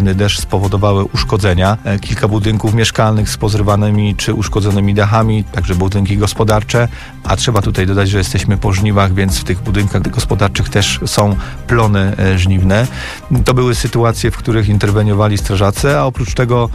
silny deszcz spowodowały uszkodzenia. Kilka budynków mieszkalnych z pozrywanymi czy uszkodzonymi dachami, także budynki gospodarcze, a trzeba tutaj dodać, że jesteśmy po żniwach, więc w tych budynkach gospodarczych też są plony żniwne. To były sytuacje, w których interweniowali strażacy, a oprócz tego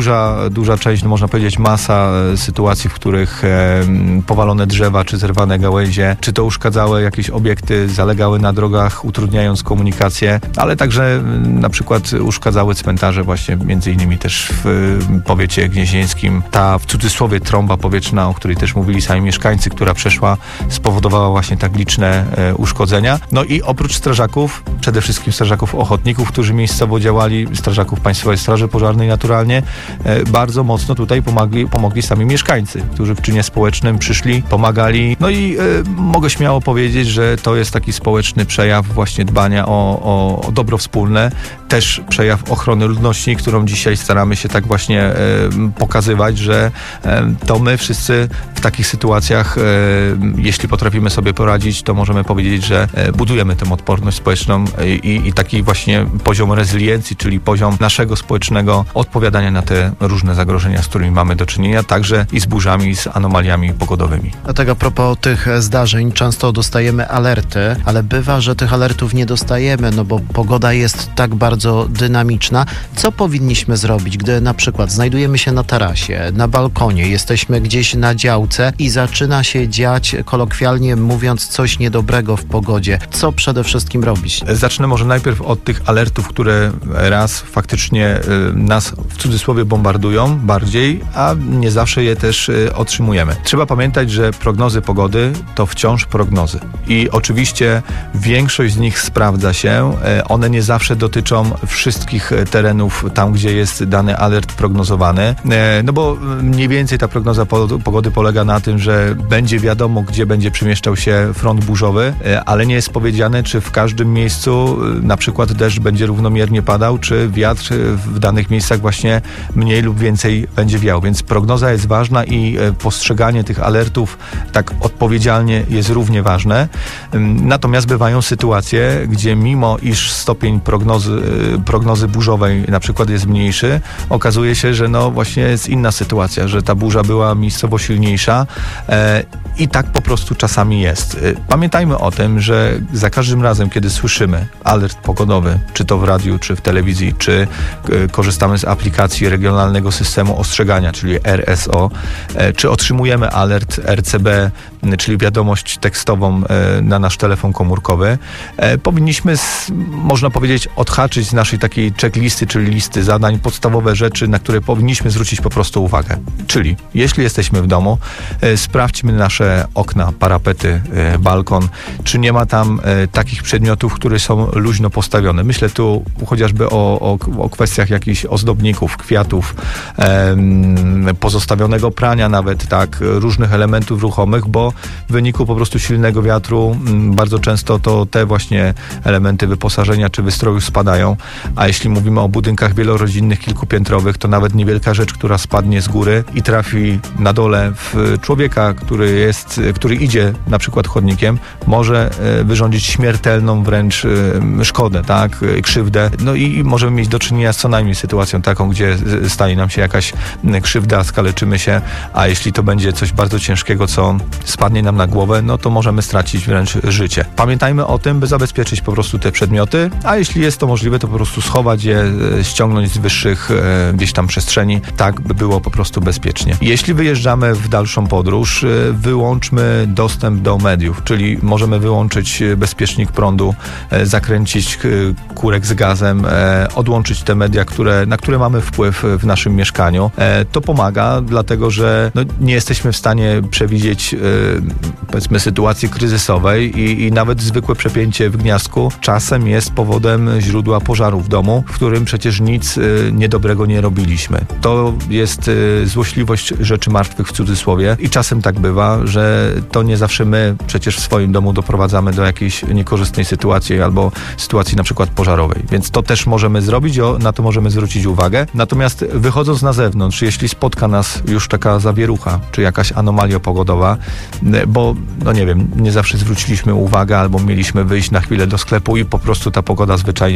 duża część, można powiedzieć masa sytuacji, w których powalone drzewa, czy zerwane gałęzie, czy to uszkadzały jakieś obiekty, zalegały na drogach, utrudniając komunikację, ale także na przykład uszkadzały cmentarze właśnie, między innymi też w powiecie gnieźnieńskim. Ta, w cudzysłowie, trąba powietrzna, o której też mówili sami mieszkańcy, która przeszła, spowodowała właśnie tak liczne uszkodzenia. No i oprócz strażaków, przede wszystkim strażaków ochotników, którzy miejscowo działali, strażaków Państwowej Straży Pożarnej naturalnie, bardzo mocno tutaj pomogli sami mieszkańcy, którzy w czynie społecznym przyszli, pomagali. No i mogę śmiało powiedzieć, że to jest taki społeczny przejaw właśnie dbania o dobro wspólne, też przejaw ochrony ludności, którą dzisiaj staramy się tak właśnie pokazywać, że to my wszyscy w takich sytuacjach, jeśli potrafimy sobie poradzić, to możemy powiedzieć, że budujemy tę odporność społeczną i taki właśnie poziom rezyliencji, czyli poziom naszego społecznego odpowiadania na te różne zagrożenia, z którymi mamy do czynienia, także i z burzami, i z anomaliami pogodowymi. Dlatego a propos tych zdarzeń często dostajemy alerty, ale bywa, że tych alertów nie dostajemy, no bo pogoda jest tak bardzo dynamiczna. Co powinniśmy zrobić, gdy na przykład znajdujemy się na tarasie, na balkonie, jesteśmy gdzieś na działce i zaczyna się dziać, kolokwialnie mówiąc, coś niedobrego w pogodzie? Co przede wszystkim robić? Zacznę może najpierw od tych alertów, które raz faktycznie nas w cudzysłowie bombardują bardziej, a nie zawsze je też otrzymujemy. Trzeba pamiętać, że prognozy pogody to wciąż prognozy. I oczywiście większość z nich sprawdza się. One nie zawsze dotyczą wszystkich terenów tam, gdzie jest dany alert prognozowany. No bo mniej więcej ta prognoza pogody polega na tym, że będzie wiadomo, gdzie będzie przemieszczał się front burzowy, ale nie jest powiedziane, czy w każdym miejscu na przykład deszcz będzie równomiernie padał, czy wiatr w danych miejscach właśnie mniej lub więcej będzie wiał. Więc prognoza jest ważna i postrzeganie tych alertów tak odpowiedzialnie jest równie ważne. Natomiast bywają sytuacje, gdzie mimo iż stopień prognozy burzowej na przykład jest mniejszy, okazuje się, że no właśnie jest inna sytuacja, że ta burza była miejscowo silniejsza i tak po prostu czasami jest. Pamiętajmy o tym, że za każdym razem, kiedy słyszymy alert pogodowy, czy to w radiu, czy w telewizji, czy korzystamy z aplikacji regionalnego systemu ostrzegania, czyli RSO, czy otrzymujemy alert RCB, czyli wiadomość tekstową na nasz telefon komórkowy, powinniśmy, można powiedzieć, odhaczyć z naszej takiej checklisty, czyli listy zadań, podstawowe rzeczy, na które powinniśmy zwrócić po prostu uwagę. Czyli jeśli jesteśmy w domu, sprawdźmy nasze okna, parapety, balkon, czy nie ma tam takich przedmiotów, które są luźno postawione. Myślę tu chociażby o kwestiach jakichś ozdobników, kwiatów, pozostawionego prania nawet, tak, różnych elementów ruchomych, bo w wyniku po prostu silnego wiatru bardzo często to te właśnie elementy wyposażenia czy wystroju spadają, a jeśli mówimy o budynkach wielorodzinnych, kilkupiętrowych, to nawet niewielka rzecz, która spadnie z góry i trafi na dole w człowieka, który idzie na przykład chodnikiem, może wyrządzić śmiertelną wręcz szkodę, tak, krzywdę. No i możemy mieć do czynienia z co najmniej sytuacją taką, gdzie stanie nam się jakaś krzywda, skaleczymy się, a jeśli to będzie coś bardzo ciężkiego, co spadnie nam na głowę, no to możemy stracić wręcz życie. Pamiętajmy o tym, by zabezpieczyć po prostu te przedmioty, a jeśli jest to możliwe, to po prostu schować je, ściągnąć z wyższych gdzieś tam przestrzeni, tak by było po prostu bezpiecznie. Jeśli wyjeżdżamy w dalszą podróż, wyłączmy dostęp do mediów, czyli możemy wyłączyć bezpiecznik prądu, zakręcić kurek z gazem, odłączyć te media, na które mamy wpływ w naszym mieszkaniu. To pomaga, dlatego że nie jesteśmy w stanie przewidzieć powiedzmy sytuacji kryzysowej i nawet zwykłe przepięcie w gniazdku czasem jest powodem źródła pożaru w domu, w którym przecież nic niedobrego nie robiliśmy. To jest złośliwość rzeczy martwych w cudzysłowie i czasem tak bywa, że to nie zawsze my przecież w swoim domu doprowadzamy do jakiejś niekorzystnej sytuacji albo sytuacji na przykład pożarowej. Więc to też możemy zrobić, na to możemy zwrócić uwagę. Natomiast wychodząc na zewnątrz, jeśli spotka nas już taka zawierucha, czy jakaś anomalia pogodowa, bo nie wiem, nie zawsze zwróciliśmy uwagę albo mieliśmy wyjść na chwilę do sklepu i po prostu ta pogoda zwyczajnie nas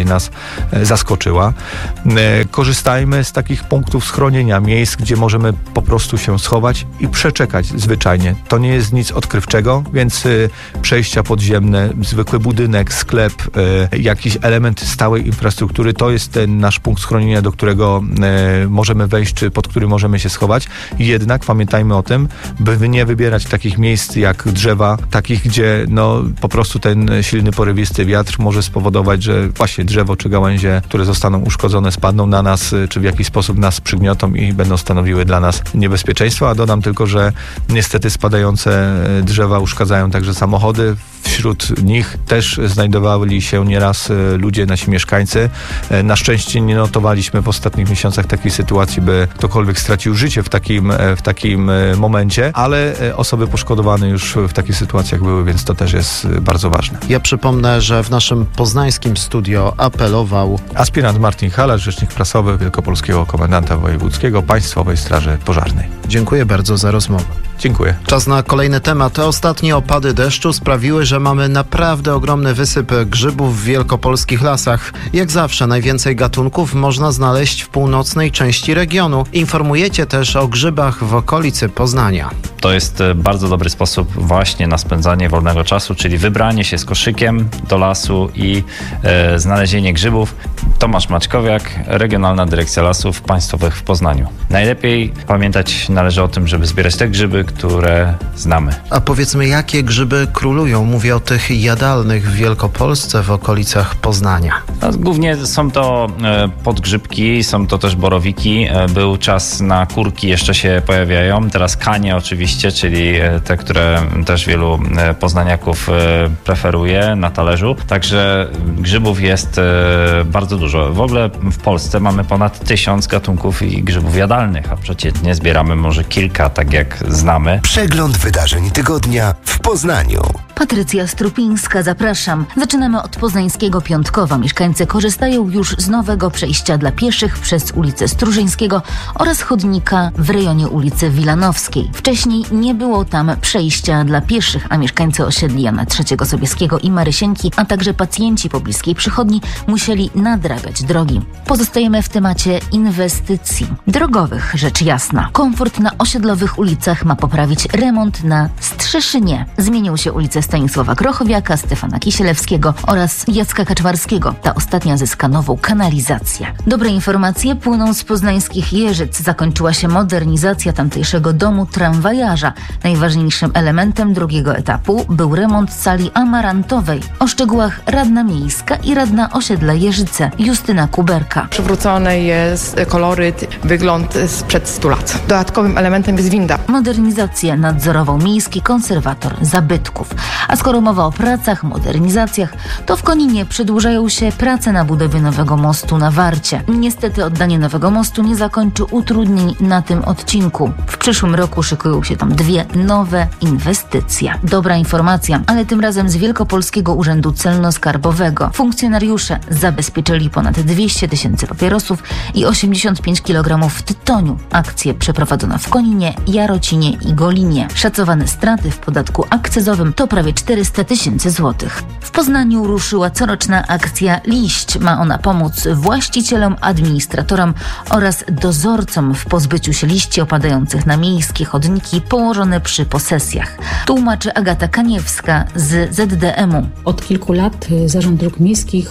zaskoczyła. Korzystajmy z takich punktów schronienia, miejsc, gdzie możemy po prostu się schować i przeczekać zwyczajnie. To nie jest nic odkrywczego, więc przejścia podziemne, zwykły budynek, sklep, jakiś element stałej infrastruktury, to jest ten nasz punkt schronienia, do którego możemy wejść, czy pod który możemy się schować. Jednak pamiętajmy o tym, by nie wybierać takich miejsc jak drzewa, takich, gdzie po prostu ten silny, porywisty wiatr może spowodować, że właśnie drzewo czy gałęzie, które zostaną uszkodzone, spadną na nas, czy w jakiś sposób nas przygniotą i będą stanowiły dla nas niebezpieczeństwo. A dodam tylko, że niestety spadające drzewa uszkadzają także samochody. Wśród nich też znajdowali się nieraz ludzie, nasi mieszkańcy. Na szczęście nie notowaliśmy w ostatnich miesiącach takiej sytuacji, by ktokolwiek stracił życie w takim momencie, ale osoby poszkodowane już w takich sytuacjach były, więc to też jest bardzo ważne. Ja przypomnę, że w naszym poznańskim studio apelował aspirant Martin Halarz, rzecznik prasowy Wielkopolskiego Komendanta Wojewódzkiego Państwowej Straży Pożarnej. Dziękuję bardzo za rozmowę. Dziękuję. Czas na kolejny temat. Te ostatnie opady deszczu sprawiły, że mamy naprawdę ogromny wysyp grzybów w wielkopolskich lasach. Jak zawsze najwięcej gatunków można znaleźć w północnej części regionu. Informujecie też o grzybach w okolicy Poznania. To jest bardzo dobry sposób właśnie na spędzanie wolnego czasu, czyli wybranie się z koszykiem do lasu i znalezienie grzybów. Tomasz Maćkowiak, Regionalna Dyrekcja Lasów Państwowych w Poznaniu. Najlepiej pamiętać należy o tym, żeby zbierać te grzyby, które znamy. A powiedzmy, jakie grzyby królują? Mówię o tych jadalnych w Wielkopolsce, w okolicach Poznania. Głównie są to podgrzybki, są to też borowiki. Był czas na kurki, jeszcze się pojawiają. Teraz kanie oczywiście, czyli te, które też wielu poznaniaków preferuje na talerzu. Także grzybów jest bardzo dużo. W ogóle w Polsce mamy ponad 1000 gatunków i grzybów jadalnych, a przeciętnie zbieramy może kilka, tak jak znamy. Przegląd wydarzeń tygodnia w Poznaniu. Patrycja Strupińska, zapraszam. Zaczynamy od poznańskiego Piątkowa. Mieszkańcy korzystają już z nowego przejścia dla pieszych przez ulicę Strużyńskiego oraz chodnika w rejonie ulicy Wilanowskiej. Wcześniej nie było tam przejścia dla pieszych, a mieszkańcy osiedli Jana III Sobieskiego i Marysieńki, a także pacjenci pobliskiej przychodni musieli nadrabiać drogi. Pozostajemy w temacie inwestycji drogowych, rzecz jasna. Komfort na osiedlowych ulicach ma poprawić remont na Strzeszynie. Zmienią się ulice Stanisława Grochowiaka, Stefana Kisielewskiego oraz Jacka Kaczmarskiego. Ta ostatnia zyska nową kanalizację. Dobre informacje płyną z poznańskich Jeżyc. Zakończyła się modernizacja tamtejszego domu tramwajarza. Najważniejszym elementem drugiego etapu był remont sali amarantowej. O szczegółach radna miejska i radna osiedla Jeżyce, Justyna Kuberka. Przywrócony jest koloryt, wygląd sprzed 100 lat. Dodatkowym elementem jest winda. Modernizację nadzorował miejski konserwator zabytków. A skoro mowa o pracach, modernizacjach, to w Koninie przedłużają się prace na budowie nowego mostu na Warcie. Niestety oddanie nowego mostu nie zakończy utrudnień na tym odcinku. W przyszłym roku szykują się tam 2 nowe inwestycje. Dobra informacja, ale tym razem z Wielkopolskiego Urzędu Celno-Skarbowego. Funkcjonariusze zabezpieczyli ponad 200 000 papierosów i 85 kg tytoniu. Akcję przeprowadzono w Koninie, Jarocinie i Golinie. Szacowane straty w podatku akcyzowym to prawie 400 000 złotych. W Poznaniu ruszyła coroczna akcja Liść. Ma ona pomóc właścicielom, administratorom oraz dozorcom w pozbyciu się liści opadających na miejskie chodniki położone przy posesjach. Tłumaczy Agata Kaniewska z ZDM-u. Od kilku lat Zarząd Dróg Miejskich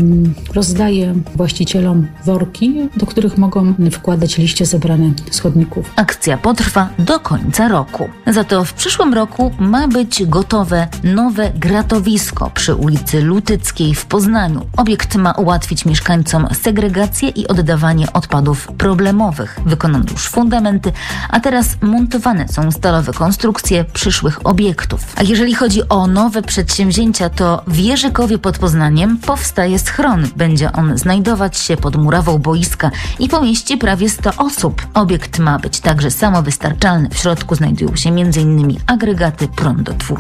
rozdaje właścicielom worki, do których mogą wkładać liście zebrane z chodników. Akcja potrwa do końca roku. Za to w przyszłym roku ma być gotowe nowe gratowisko przy ulicy Lutyckiej w Poznaniu. Obiekt ma ułatwić mieszkańcom segregację i oddawanie odpadów problemowych. Wykonano już fundamenty, a teraz montowane są stalowe konstrukcje przyszłych obiektów. A jeżeli chodzi o nowe przedsięwzięcia, to w Jerzykowie pod Poznaniem powstaje schron. Będzie on znajdować się pod murawą boiska i pomieści prawie 100 osób. Obiekt ma być także samowystarczalny. W środku znajdują się m.in. agregaty prądotwórcze.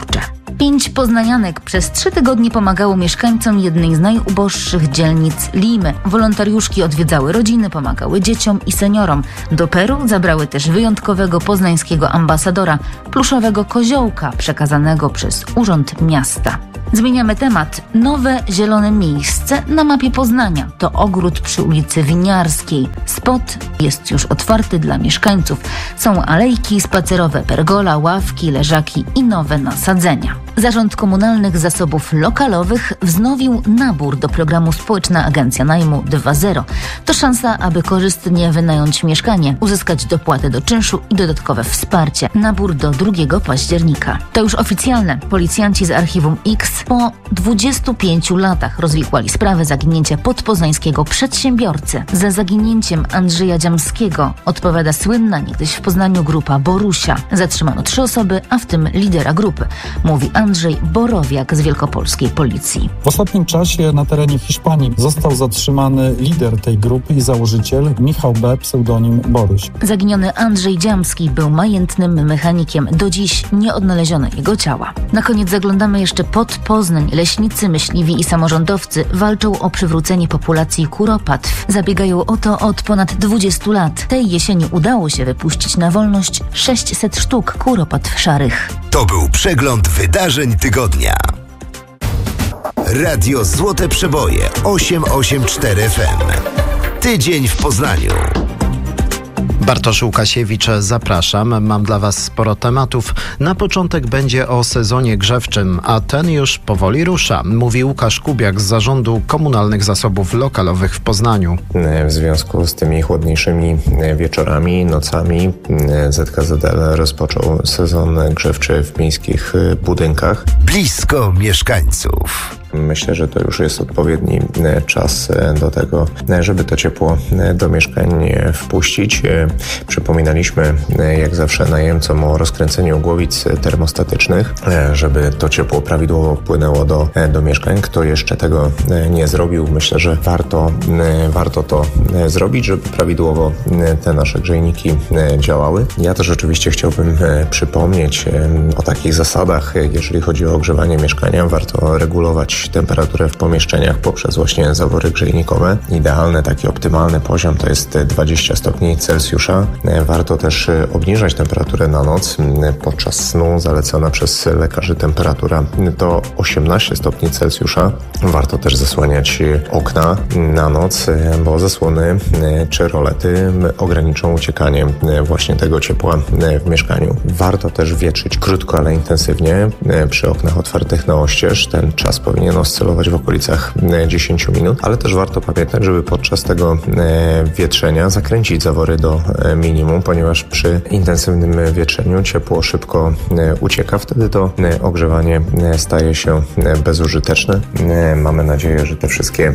5 poznanianek przez 3 tygodnie pomagało mieszkańcom jednej z najuboższych dzielnic Limy. Wolontariuszki odwiedzały rodziny, pomagały dzieciom i seniorom. Do Peru zabrały też wyjątkowego poznańskiego ambasadora, pluszowego koziołka przekazanego przez Urząd Miasta. Zmieniamy temat. Nowe zielone miejsce na mapie Poznania to ogród przy ulicy Winiarskiej. Spot jest już otwarty dla mieszkańców. Są alejki spacerowe, pergola, ławki, leżaki i nowe nasadzenia. Zarząd Komunalnych Zasobów Lokalowych wznowił nabór do programu Społeczna Agencja Najmu 2.0. To szansa, aby korzystnie wynająć mieszkanie, uzyskać dopłatę do czynszu i dodatkowe wsparcie. Nabór do 2 października. To już oficjalne. Policjanci z Archiwum X po 25 latach rozwikłali sprawę zaginięcia podpoznańskiego przedsiębiorcy. Za zaginięciem Andrzeja Dziamskiego odpowiada słynna niegdyś w Poznaniu grupa Borusia. Zatrzymano 3 osoby, a w tym lidera grupy, mówi Andrzej Borowiak z wielkopolskiej policji. W ostatnim czasie na terenie Hiszpanii został zatrzymany lider tej grupy i założyciel Michał B., pseudonim Boruś. Zaginiony Andrzej Dziamski był majętnym mechanikiem. Do dziś nie odnaleziono jego ciała. Na koniec zaglądamy jeszcze pod Poznań. Leśnicy, myśliwi i samorządowcy walczą o przywrócenie populacji kuropatw. Zabiegają o to od ponad 20 lat. Tej jesieni udało się wypuścić na wolność 600 sztuk kuropatw szarych. To był przegląd wydarzeń tygodnia. Radio Złote Przeboje 884 FM. Tydzień w Poznaniu. Bartosz Łukasiewicz, zapraszam. Mam dla Was sporo tematów. Na początek będzie o sezonie grzewczym, a ten już powoli rusza, mówi Łukasz Kubiak z Zarządu Komunalnych Zasobów Lokalowych w Poznaniu. W związku z tymi chłodniejszymi wieczorami, nocami ZKZL rozpoczął sezon grzewczy w miejskich budynkach. Blisko mieszkańców. Myślę, że to już jest odpowiedni czas do tego, żeby to ciepło do mieszkań wpuścić. Przypominaliśmy jak zawsze najemcom o rozkręceniu głowic termostatycznych, żeby to ciepło prawidłowo płynęło do mieszkań. Kto jeszcze tego nie zrobił, myślę, że warto to zrobić, żeby prawidłowo te nasze grzejniki działały. Ja też oczywiście chciałbym przypomnieć o takich zasadach, jeżeli chodzi o ogrzewanie mieszkania. Warto regulować temperaturę w pomieszczeniach poprzez właśnie zawory grzejnikowe. Idealny, taki optymalny poziom to jest 20 stopni Celsjusza. Warto też obniżać temperaturę na noc. Podczas snu zalecana przez lekarzy temperatura to 18 stopni Celsjusza. Warto też zasłaniać okna na noc, bo zasłony czy rolety ograniczą uciekanie właśnie tego ciepła w mieszkaniu. Warto też wietrzyć krótko, ale intensywnie przy oknach otwartych na oścież. Ten czas powinien oscylować w okolicach 10 minut, ale też warto pamiętać, żeby podczas tego wietrzenia zakręcić zawory do minimum, ponieważ przy intensywnym wietrzeniu ciepło szybko ucieka. Wtedy to ogrzewanie staje się bezużyteczne. Mamy nadzieję, że te wszystkie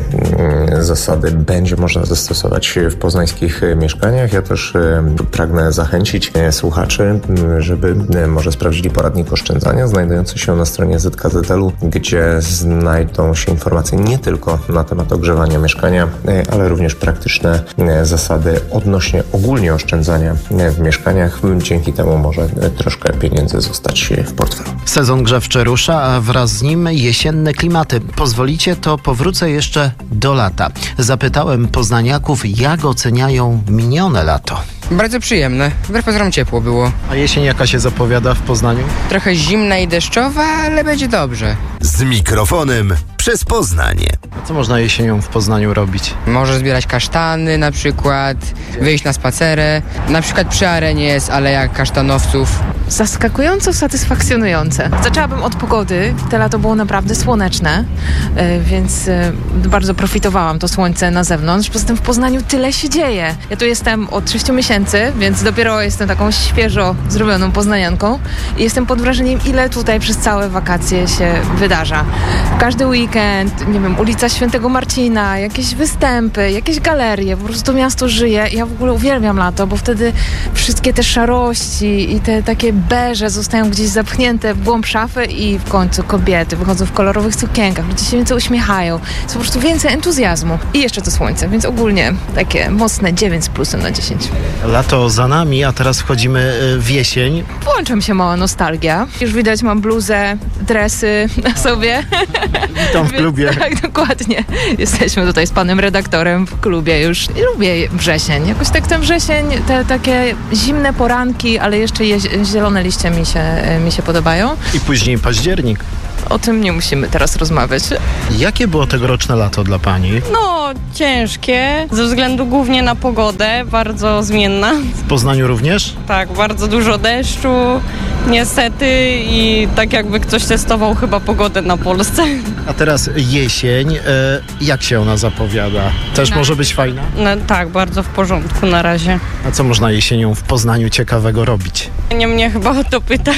zasady będzie można zastosować w poznańskich mieszkaniach. Ja też pragnę zachęcić słuchaczy, żeby może sprawdzili poradnik oszczędzania znajdujący się na stronie ZKZL-u, gdzie znajdą się informacje nie tylko na temat ogrzewania mieszkania, ale również praktyczne zasady odnośnie ogólnie oszczędzania w mieszkaniach. Dzięki temu może troszkę pieniędzy zostać w portfelu. Sezon grzewczy rusza, a wraz z nim jesienne klimaty. Pozwolicie, to powrócę jeszcze do lata. Zapytałem poznaniaków, jak oceniają minione lato. Bardzo przyjemne. Wbrew pozorom ciepło było. A jesień jaka się zapowiada w Poznaniu? Trochę zimna i deszczowa, ale będzie dobrze. Z mikrofonem przez Poznań. A co można jesienią w Poznaniu robić? Może zbierać kasztany na przykład, wyjść na spacerę. Na przykład przy arenie jest aleja kasztanowców. Zaskakująco satysfakcjonujące. Zaczęłabym od pogody. Te lato było naprawdę słoneczne, więc bardzo profitowałam to słońce na zewnątrz. Poza tym w Poznaniu tyle się dzieje. Ja tu jestem od 6 miesięcy, więc dopiero jestem taką świeżo zrobioną poznanianką i jestem pod wrażeniem, ile tutaj przez całe wakacje się wydarza. Każdy weekend, nie wiem, ulica Świętego Marcina, jakieś występy, jakieś galerie, po prostu to miasto żyje. Ja w ogóle uwielbiam lato, bo wtedy wszystkie te szarości i te takie beże zostają gdzieś zapchnięte w głąb szafy i w końcu kobiety wychodzą w kolorowych sukienkach, ludzie się więcej uśmiechają. Jest po prostu więcej entuzjazmu. I jeszcze to słońce, więc ogólnie takie mocne 9 z plusem na 10. Lato za nami, a teraz wchodzimy w jesień. Włącza mi się mała nostalgia. Już widać, mam bluzę dresy na sobie. Witam w klubie. Tak, dokładnie. Jesteśmy tutaj z panem redaktorem w klubie już. I lubię wrzesień. Jakoś tak ten wrzesień, te takie zimne poranki, ale jeszcze zielone liście mi się podobają. I później październik. O tym nie musimy teraz rozmawiać. Jakie było tegoroczne lato dla pani? No, ciężkie, ze względu głównie na pogodę, bardzo zmienna. W Poznaniu również? Tak, bardzo dużo deszczu, niestety, i tak jakby ktoś testował chyba pogodę na Polsce. A teraz jesień, jak się ona zapowiada? Też może być fajna? No, tak, bardzo w porządku na razie. A co można jesienią w Poznaniu ciekawego robić? Nie mnie chyba o to pytać.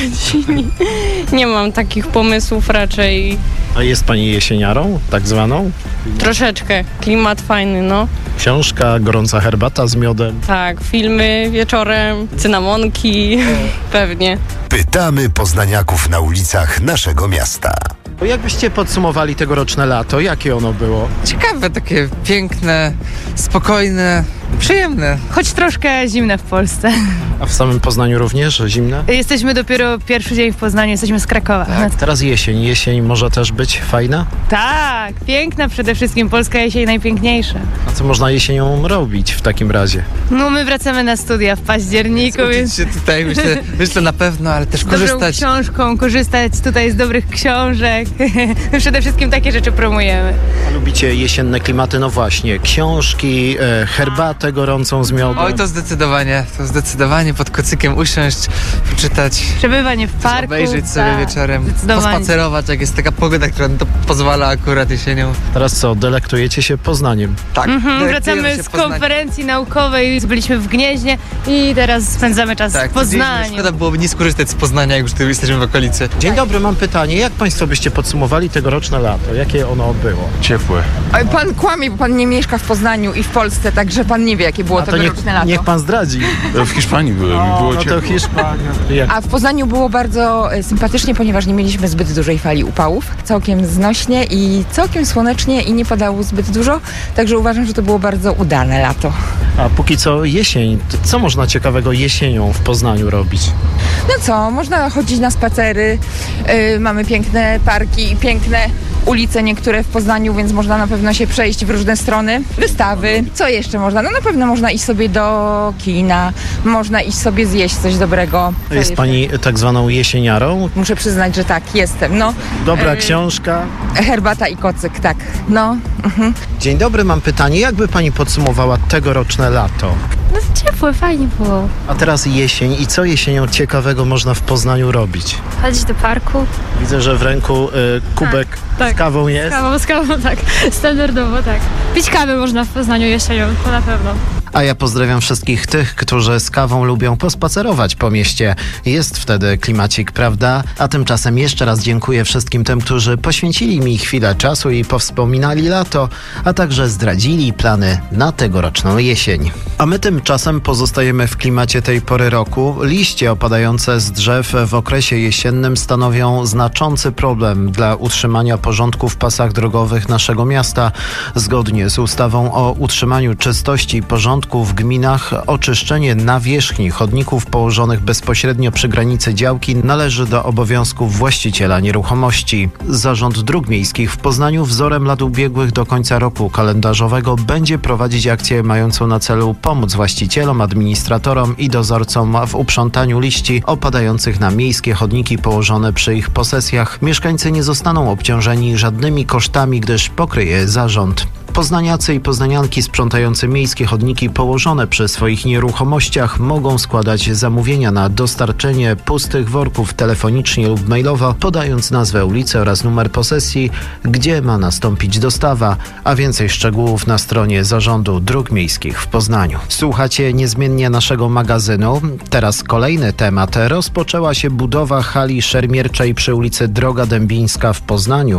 Nie mam takich pomysłów raczej. A jest pani jesieniarą, tak zwaną? Troszeczkę. Klimat fajny, no. Książka, gorąca herbata z miodem. Tak, filmy wieczorem, cynamonki, pewnie. Pytamy poznaniaków na ulicach naszego miasta. Jakbyście podsumowali tegoroczne lato, jakie ono było? Ciekawe, takie piękne, spokojne, przyjemne. Choć troszkę zimne w Polsce. A w samym Poznaniu również zimne? Jesteśmy dopiero pierwszy dzień w Poznaniu, jesteśmy z Krakowa. Tak. Teraz jesień. Jesień może też być fajna? Tak, piękna przede wszystkim. Polska jesień najpiękniejsza. A co można jesienią robić w takim razie? No my wracamy na studia w październiku, więc... się tutaj, myślę na pewno, ale też korzystać. Z dobrą książką, korzystać tutaj z dobrych książek. Przede wszystkim takie rzeczy promujemy. A lubicie jesienne klimaty? No właśnie, książki, herbatę gorącą z miodem. Oj, to zdecydowanie pod kocykiem usiąść, poczytać. Przebywanie w parku. Obejrzeć sobie wieczorem, pospacerować, jak jest taka pogoda, która to pozwala akurat jesienią. Teraz co, delektujecie się Poznaniem? Tak. Wracamy z konferencji naukowej, byliśmy w Gnieźnie i teraz spędzamy czas w Poznaniu. Szkoda byłoby nie skorzystać z Poznania, jak już tu jesteśmy w okolicy. Dzień dobry, mam pytanie. Jak państwo byście podsumowali tegoroczne lato? Jakie ono było? Ciepłe. Ale pan kłamie, bo pan nie mieszka w Poznaniu i w Polsce, także pan nie wie, jakie było tegoroczne lato. Niech pan zdradzi. W Hiszpanii byłem, było ciepło. No to Hiszpania. A w Poznaniu było bardzo sympatycznie, ponieważ nie mieliśmy zbyt dużej fali upałów. Całkiem znośnie i całkiem słonecznie i nie padało zbyt dużo, także uważam, że to było bardzo udane lato. A póki co jesień. Co można ciekawego jesienią w Poznaniu robić? No co, można chodzić na spacery, mamy piękne parki, piękne ulice niektóre w Poznaniu, więc można na pewno się przejść w różne strony. Wystawy, co jeszcze można? No na pewno można iść sobie do kina, można iść sobie zjeść coś dobrego. Jest pani tak zwaną jesieniarą? Muszę przyznać, że tak, jestem, no. Dobra książka? Herbata i kocyk, tak, no. Dzień dobry, mam pytanie. Jakby pani podsumowała tegoroczne lato? No ciepłe, fajnie było. A teraz jesień i co jesienią ciekawego można w Poznaniu robić? Chodzić do parku. Widzę, że w ręku kubek z kawą jest. Z kawą, tak. Standardowo, tak. Pić kawę można w Poznaniu jesienią, to na pewno. A ja pozdrawiam wszystkich tych, którzy z kawą lubią pospacerować po mieście. Jest wtedy klimacik, prawda? A tymczasem jeszcze raz dziękuję wszystkim tym, którzy poświęcili mi chwilę czasu i powspominali lato, a także zdradzili plany na tegoroczną jesień. A my tymczasem pozostajemy w klimacie tej pory roku. Liście opadające z drzew w okresie jesiennym stanowią znaczący problem dla utrzymania porządku w pasach drogowych naszego miasta. Zgodnie z ustawą o utrzymaniu czystości i porządku w gminach oczyszczenie nawierzchni chodników położonych bezpośrednio przy granicy działki należy do obowiązków właściciela nieruchomości. Zarząd Dróg Miejskich w Poznaniu wzorem lat ubiegłych do końca roku kalendarzowego będzie prowadzić akcję mającą na celu pomóc właścicielom, administratorom i dozorcom w uprzątaniu liści opadających na miejskie chodniki położone przy ich posesjach. Mieszkańcy nie zostaną obciążeni żadnymi kosztami, gdyż pokryje zarząd. Poznaniacy i poznanianki sprzątający miejskie chodniki położone przy swoich nieruchomościach mogą składać zamówienia na dostarczenie pustych worków telefonicznie lub mailowo, podając nazwę ulicy oraz numer posesji, gdzie ma nastąpić dostawa, a więcej szczegółów na stronie Zarządu Dróg Miejskich w Poznaniu. Słuchacie niezmiennie naszego magazynu. Teraz kolejny temat. Rozpoczęła się budowa hali szermierczej przy ulicy Droga Dębińska w Poznaniu.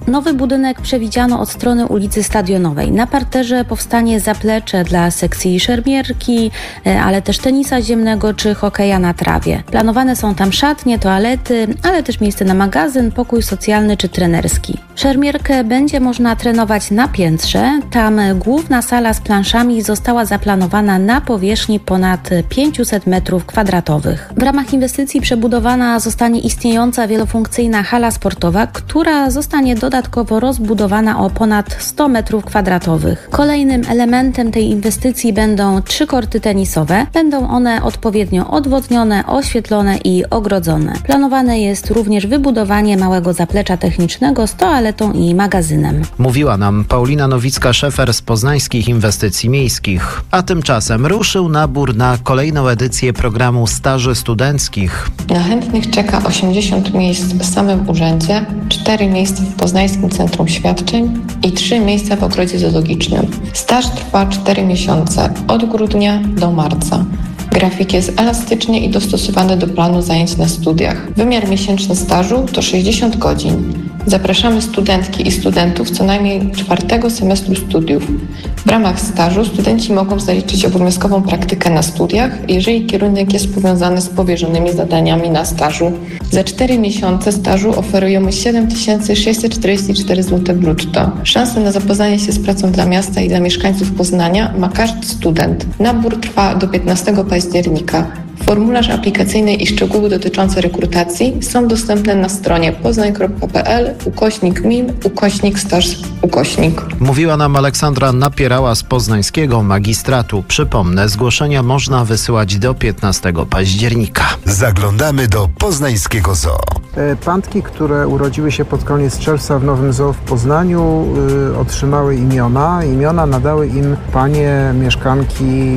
Nowy budynek przewidziano od strony ulicy Stadionowej. Na parterze powstanie zaplecze dla sekcji szermierki, ale też tenisa ziemnego czy hokeja na trawie. Planowane są tam szatnie, toalety, ale też miejsce na magazyn, pokój socjalny czy trenerski. Szermierkę będzie można trenować na piętrze. Tam główna sala z planszami została zaplanowana na powierzchni ponad 500 m2. W ramach inwestycji przebudowana zostanie istniejąca wielofunkcyjna hala sportowa, która zostanie dodatkowo rozbudowana o ponad 100 m2. Kolejnym elementem tej inwestycji będą 3 korty tenisowe. Będą one odpowiednio odwodnione, oświetlone i ogrodzone. Planowane jest również wybudowanie małego zaplecza technicznego z toaletą i magazynem. Mówiła nam Paulina Nowicka-Szefer z Poznańskich Inwestycji Miejskich. A tymczasem ruszył nabór na kolejną edycję programu staży studenckich. Na chętnych czeka 80 miejsc w samym urzędzie, 4 miejsca w Poznańskim Centrum Świadczeń i 3 miejsca w Ogrodzie Zoologicznym. Staż trwa 4 miesiące, od grudnia do marca. Grafik jest elastycznie i dostosowany do planu zajęć na studiach. Wymiar miesięczny stażu to 60 godzin. Zapraszamy studentki i studentów co najmniej 4. semestru studiów. W ramach stażu studenci mogą zaliczyć obowiązkową praktykę na studiach, jeżeli kierunek jest powiązany z powierzonymi zadaniami na stażu. Za 4 miesiące stażu oferujemy 7644 zł brutto. Szansę na zapoznanie się z pracą dla miasta i dla mieszkańców Poznania ma każdy student. Nabór trwa do 15 października. Formularz aplikacyjny i szczegóły dotyczące rekrutacji są dostępne na stronie poznań.pl/mim/staż. Mówiła nam Aleksandra Napierała z Poznańskiego Magistratu. Przypomnę, zgłoszenia można wysyłać do 15 października. Zaglądamy do Poznańskiego Zoo. Pantki, które urodziły się pod koniec czerwca w Nowym Zoo w Poznaniu, otrzymały imiona. Imiona nadały im panie mieszkanki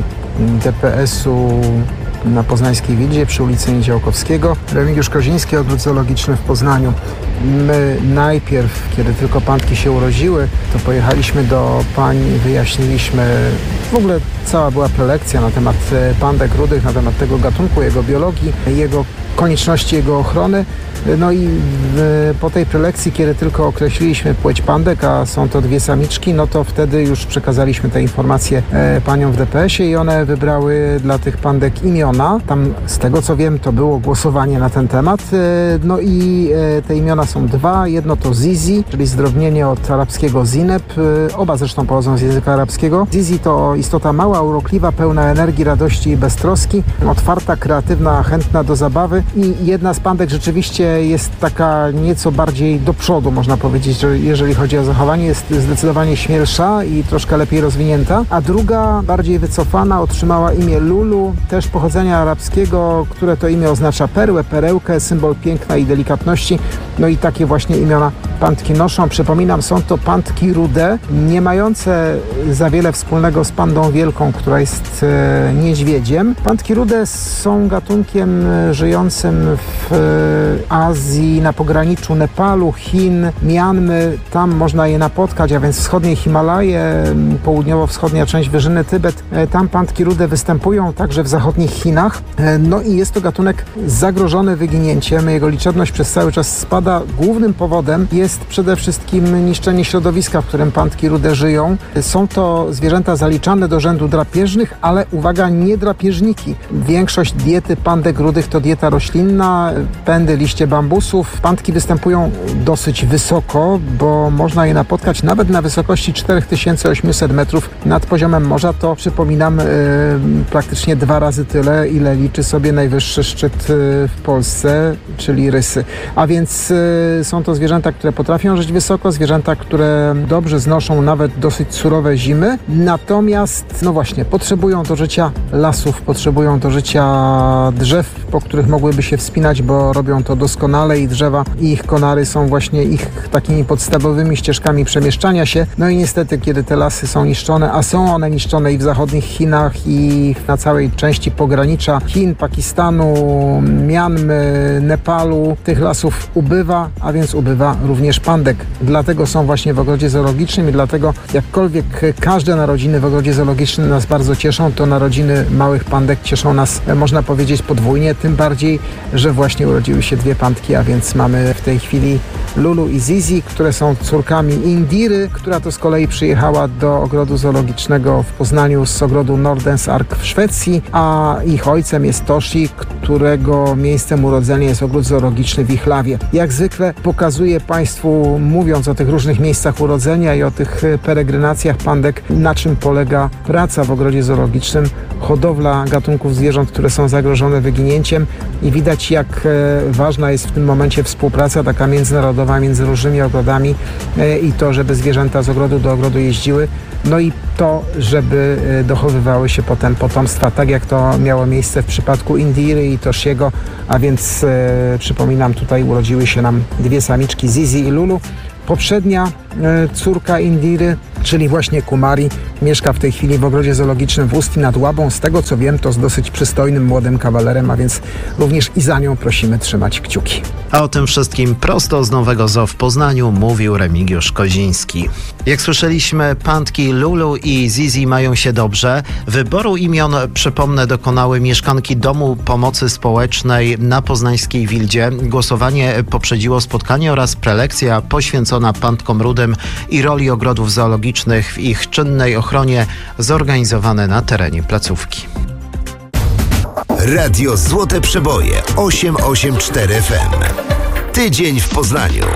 DPS-u na Poznańskiej Wildzie przy ulicy Niedziałkowskiego. Remigiusz Koziński, Ogród Zoologiczny w Poznaniu. My najpierw, kiedy tylko pantki się urodziły, to pojechaliśmy do pań, wyjaśniliśmy, w ogóle cała była prelekcja na temat pandek rudych, na temat tego gatunku, jego biologii, jego konieczności jego ochrony. No i po tej prelekcji, kiedy tylko określiliśmy płeć pandek, a są to 2 samiczki, no to wtedy już przekazaliśmy te informacje paniom w DPS-ie i one wybrały dla tych pandek imiona. Tam, z tego co wiem, to było głosowanie na ten temat. No i te imiona są 2. Jedno to Zizi, czyli zdrobnienie od arabskiego Zineb. Oba zresztą pochodzą z języka arabskiego. Zizi to istota mała, urokliwa, pełna energii, radości i beztroski. Otwarta, kreatywna, chętna do zabawy. I jedna z pandek rzeczywiście jest taka nieco bardziej do przodu, można powiedzieć, że jeżeli chodzi o zachowanie, jest zdecydowanie śmielsza i troszkę lepiej rozwinięta, a druga, bardziej wycofana, otrzymała imię Lulu, też pochodzenia arabskiego, które to imię oznacza perłę, perełkę, symbol piękna i delikatności. No i takie właśnie imiona pantki noszą. Przypominam, są to pantki rude, nie mające za wiele wspólnego z pandą wielką, która jest niedźwiedziem. Pantki rude są gatunkiem żyjącym w Azji, na pograniczu Nepalu, Chin, Mianmy. Tam można je napotkać, a więc wschodnie Himalaje, południowo-wschodnia część wyżyny Tybet. Tam pantki rude występują także w zachodnich Chinach. No i jest to gatunek zagrożony wyginięciem. Jego liczebność przez cały czas spada. Głównym powodem jest przede wszystkim niszczenie środowiska, w którym pantki rude żyją. Są to zwierzęta zaliczane do rzędu drapieżnych, ale uwaga, nie drapieżniki. Większość diety pandek rudych to dieta roślinna, pędy, liście bambusów. Pantki występują dosyć wysoko, bo można je napotkać nawet na wysokości 4800 metrów nad poziomem morza. To, przypominam, praktycznie 2 razy tyle, ile liczy sobie najwyższy szczyt w Polsce, czyli Rysy. A więc są to zwierzęta, które potrafią żyć wysoko, zwierzęta, które dobrze znoszą nawet dosyć surowe zimy. Natomiast, no właśnie, potrzebują do życia lasów, potrzebują do życia drzew, po których mogłyby się wspinać, bo robią to doskonale i drzewa i ich konary są właśnie ich takimi podstawowymi ścieżkami przemieszczania się. No i niestety, kiedy te lasy są niszczone, a są one niszczone i w zachodnich Chinach, i na całej części pogranicza Chin, Pakistanu, Mianmy, Nepalu, tych lasów ubywa. ubywa, a więc ubywa również pandek. Dlatego są właśnie w ogrodzie zoologicznym i dlatego jakkolwiek każde narodziny w ogrodzie zoologicznym nas bardzo cieszą, to narodziny małych pandek cieszą nas, można powiedzieć, podwójnie, tym bardziej, że właśnie urodziły się 2 pandki, a więc mamy w tej chwili Lulu i Zizi, które są córkami Indiry, która to z kolei przyjechała do ogrodu zoologicznego w Poznaniu z ogrodu Nordens Ark w Szwecji, a ich ojcem jest Toshi, którego miejscem urodzenia jest ogród zoologiczny w Ichlawie. Jak zwykle pokazuję Państwu, mówiąc o tych różnych miejscach urodzenia i o tych peregrinacjach pandek, na czym polega praca w ogrodzie zoologicznym, hodowla gatunków zwierząt, które są zagrożone wyginięciem i widać, jak ważna jest w tym momencie współpraca taka międzynarodowa między różnymi ogrodami i to, żeby zwierzęta z ogrodu do ogrodu jeździły, no i to, żeby dochowywały się potem potomstwa, tak jak to miało miejsce w przypadku Indiry i Toshiego, a więc przypominam, tutaj urodziły się nam 2 samiczki, Zizi i Lulu. Poprzednia córka Indiry, czyli właśnie Kumari, mieszka w tej chwili w ogrodzie zoologicznym w Ustí nad Łabą. Z tego co wiem, to z dosyć przystojnym młodym kawalerem, a więc również i za nią prosimy trzymać kciuki. A o tym wszystkim prosto z Nowego Zoo w Poznaniu mówił Remigiusz Koziński. Jak słyszeliśmy, pandki Lulu i Zizi mają się dobrze. Wyboru imion, przypomnę, dokonały mieszkanki Domu Pomocy Społecznej na poznańskiej Wildzie. Głosowanie poprzedziło spotkanie oraz prelekcja poświęcona pandkom rudym i roli ogrodów zoologicznych w ich czynnej ochronie, zorganizowane na terenie placówki. Radio Złote Przeboje 884 FM. Tydzień w Poznaniu.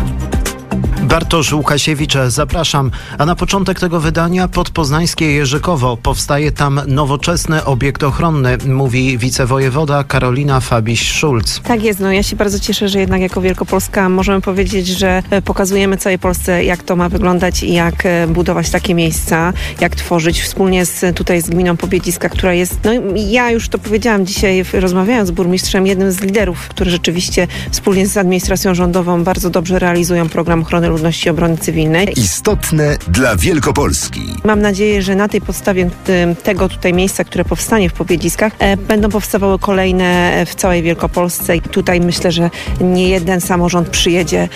Bartosz Łukasiewicz, zapraszam. A na początek tego wydania podpoznańskie Jerzykowo. Powstaje tam nowoczesny obiekt ochronny, mówi wicewojewoda Karolina Fabiś-Szulc. Tak jest, ja się bardzo cieszę, że jednak jako Wielkopolska możemy powiedzieć, że pokazujemy całej Polsce, jak to ma wyglądać i jak budować takie miejsca, jak tworzyć wspólnie tutaj z gminą Pobiedziska, która jest, ja już to powiedziałam dzisiaj, rozmawiając z burmistrzem, jednym z liderów, który rzeczywiście wspólnie z administracją rządową bardzo dobrze realizują program ochrony ludności i obrony cywilnej. Istotne dla Wielkopolski. Mam nadzieję, że na tej podstawie tego tutaj miejsca, które powstanie w Pobiedziskach, będą powstawały kolejne w całej Wielkopolsce. I tutaj myślę, że nie jeden samorząd przyjedzie,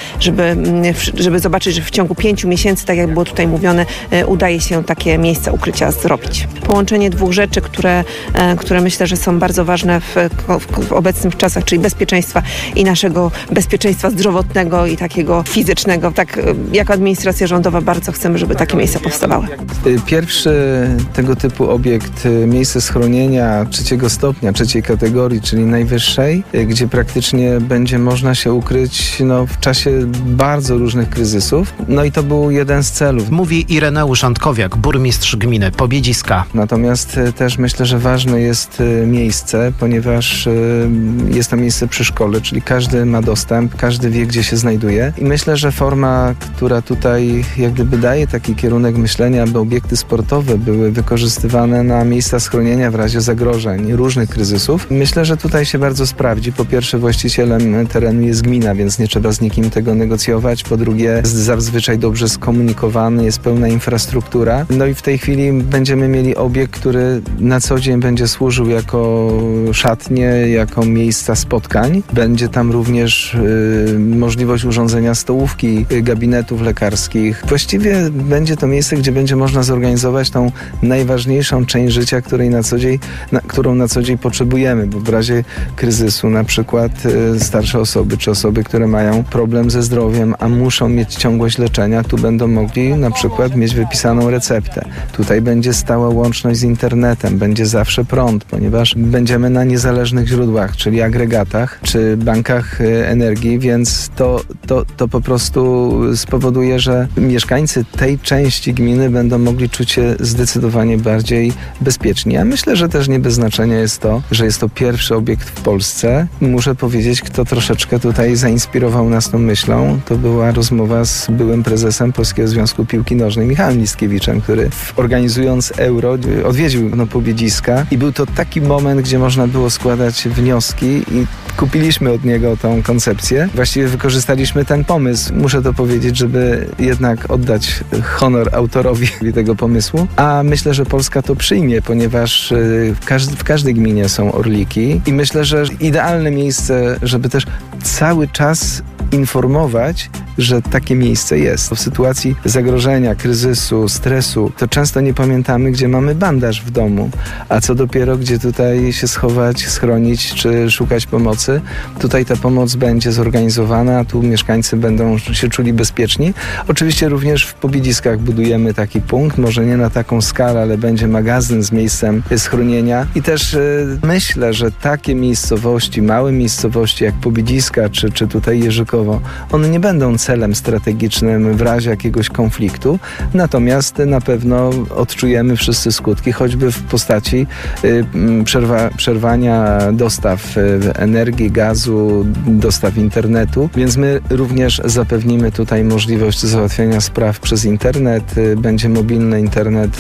żeby zobaczyć, że w ciągu 5 miesięcy, tak jak było tutaj mówione, udaje się takie miejsca ukrycia zrobić. Połączenie 2 rzeczy, które myślę, że są bardzo ważne w obecnych czasach, czyli bezpieczeństwa i naszego bezpieczeństwa zdrowotnego i takiego fizycznego. Tak, jako administracja rządowa bardzo chcemy, żeby takie miejsca powstawały. Pierwszy tego typu obiekt, miejsce schronienia 3. stopnia, 3. kategorii, czyli najwyższej, gdzie praktycznie będzie można się ukryć w czasie bardzo różnych kryzysów. I to był jeden z celów. Mówi Ireneusz Antkowiak, burmistrz gminy Pobiedziska. Natomiast też myślę, że ważne jest miejsce, ponieważ jest to miejsce przy szkole, czyli każdy ma dostęp, każdy wie, gdzie się znajduje. I myślę, że forma, która tutaj jak gdyby daje taki kierunek myślenia, aby obiekty sportowe były wykorzystywane na miejsca schronienia w razie zagrożeń, różnych kryzysów. Myślę, że tutaj się bardzo sprawdzi. Po pierwsze, właścicielem terenu jest gmina, więc nie trzeba z nikim tego negocjować. Po drugie, jest zazwyczaj dobrze skomunikowany, jest pełna infrastruktura. I w tej chwili będziemy mieli obiekt, który na co dzień będzie służył jako szatnie, jako miejsca spotkań. Będzie tam również możliwość urządzenia stołówki, gabinetów lekarskich. Właściwie będzie to miejsce, gdzie będzie można zorganizować tą najważniejszą część życia, którą na co dzień potrzebujemy, bo w razie kryzysu na przykład starsze osoby czy osoby, które mają problem ze zdrowiem, a muszą mieć ciągłość leczenia, tu będą mogli na przykład mieć wypisaną receptę. Tutaj będzie stała łączność z internetem, będzie zawsze prąd, ponieważ będziemy na niezależnych źródłach, czyli agregatach czy bankach energii, więc to po prostu spowoduje, że mieszkańcy tej części gminy będą mogli czuć się zdecydowanie bardziej bezpieczni. Ja myślę, że też nie bez znaczenia jest to, że jest to pierwszy obiekt w Polsce. Muszę powiedzieć, kto troszeczkę tutaj zainspirował nas tą myślą. To była rozmowa z byłym prezesem Polskiego Związku Piłki Nożnej, Michałem Liskiewiczem, który organizując Euro odwiedził Pobiedziska i był to taki moment, gdzie można było składać wnioski i kupiliśmy od niego tą koncepcję. Właściwie wykorzystaliśmy ten pomysł. Muszę to powiedzieć, żeby jednak oddać honor autorowi tego pomysłu. A myślę, że Polska to przyjmie, ponieważ w każdej gminie są orliki i myślę, że idealne miejsce, żeby też cały czas informować, że takie miejsce jest. W sytuacji zagrożenia, kryzysu, stresu, to często nie pamiętamy, gdzie mamy bandaż w domu, a co dopiero, gdzie tutaj się schować, schronić czy szukać pomocy. Tutaj ta pomoc będzie zorganizowana, tu mieszkańcy będą się czuli bezpieczni. Oczywiście również w Pobiedziskach budujemy taki punkt, może nie na taką skalę, ale będzie magazyn z miejscem schronienia i też myślę, że takie miejscowości, małe miejscowości jak Pobiedziska czy tutaj Jerzykowo, one nie będą celem strategicznym w razie jakiegoś konfliktu, natomiast na pewno odczujemy wszyscy skutki, choćby w postaci przerwania dostaw energii, gazu, dostaw internetu, więc my również zapewnimy tutaj możliwość załatwiania spraw przez internet, będzie mobilny internet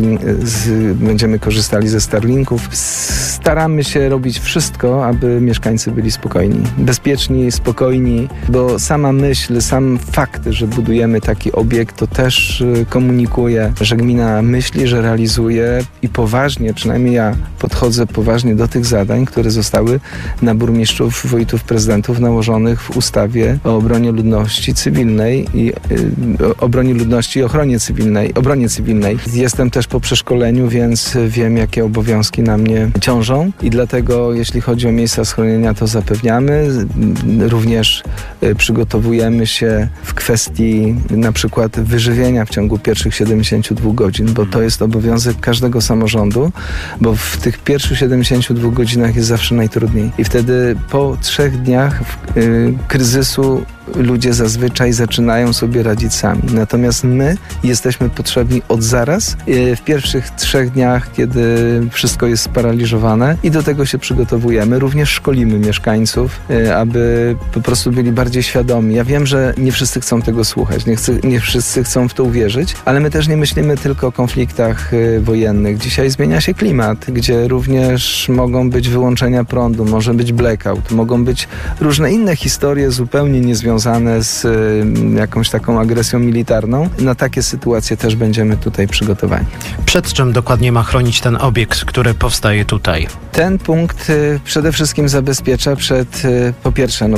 będziemy korzystali ze Starlinków. Staramy się robić wszystko, aby mieszkańcy byli spokojni, bezpieczni, spokojni, bo sama myśl, sam fakt, że budujemy taki obiekt, to też komunikuje, że gmina myśli, że realizuje i poważnie, przynajmniej ja podchodzę poważnie do tych zadań, które zostały na burmistrzów, wójtów, prezydentów nałożonych w ustawie o obronie ludności cywilnej i obronie ludności i obronie cywilnej. Jestem też po przeszkoleniu, więc wiem, jakie obowiązki na mnie ciążą i dlatego, jeśli chodzi o miejsca schronienia, to zapewniamy. Również przygotowujemy się w kwestii na przykład wyżywienia w ciągu pierwszych 72 godzin, bo to jest obowiązek każdego samorządu, bo w tych pierwszych 72 godzinach jest zawsze najtrudniej. I wtedy po 3 dniach kryzysu ludzie zazwyczaj zaczynają sobie radzić sami. Natomiast my jesteśmy potrzebni od zaraz, w pierwszych 3 dniach, kiedy wszystko jest sparaliżowane i do tego się przygotowujemy. Również szkolimy mieszkańców, aby po prostu byli bardziej świadomi. Ja wiem, że nie wszyscy chcą tego słuchać, nie wszyscy chcą w to uwierzyć, ale my też nie myślimy tylko o konfliktach wojennych. Dzisiaj zmienia się klimat, gdzie również mogą być wyłączenia prądu, może być blackout, mogą być różne inne historie zupełnie niezwiązane z jakąś taką agresją militarną. Na takie sytuacje też będziemy tutaj przygotowani. Przed czym dokładnie ma chronić ten obiekt, który powstaje tutaj? Ten punkt przede wszystkim zabezpiecza po pierwsze,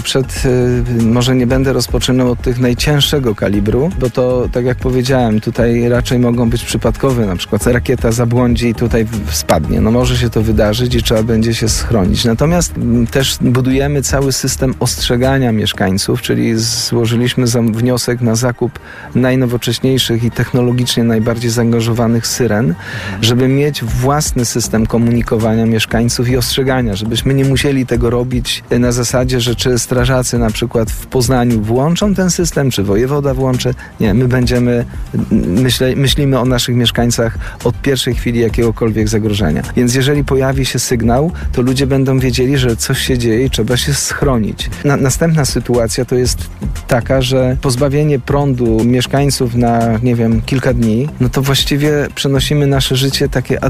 może nie będę rozpoczynał od tych najcięższego kalibru, bo to, tak jak powiedziałem, tutaj raczej mogą być przypadkowe, na przykład rakieta zabłądzi i tutaj spadnie. Może się to wydarzyć i trzeba będzie się schronić. Natomiast też budujemy cały system ostrzegania mieszkańców, czyli złożyliśmy wniosek na zakup najnowocześniejszych i technologicznie najbardziej zaangażowanych syren, żeby mieć własny system komunikowania mieszkańców i ostrzegania, żebyśmy nie musieli tego robić na zasadzie, że czy strażacy na przykład w Poznaniu włączą ten system, czy wojewoda włączy. Nie, my myślimy o naszych mieszkańcach od pierwszej chwili jakiegokolwiek zagrożenia. Więc jeżeli pojawi się sygnał, to ludzie będą wiedzieli, że coś się dzieje i trzeba się schronić. Następna sytuacja to jest taka, że pozbawienie prądu mieszkańców na, kilka dni, to właściwie przenosimy nasze życie takie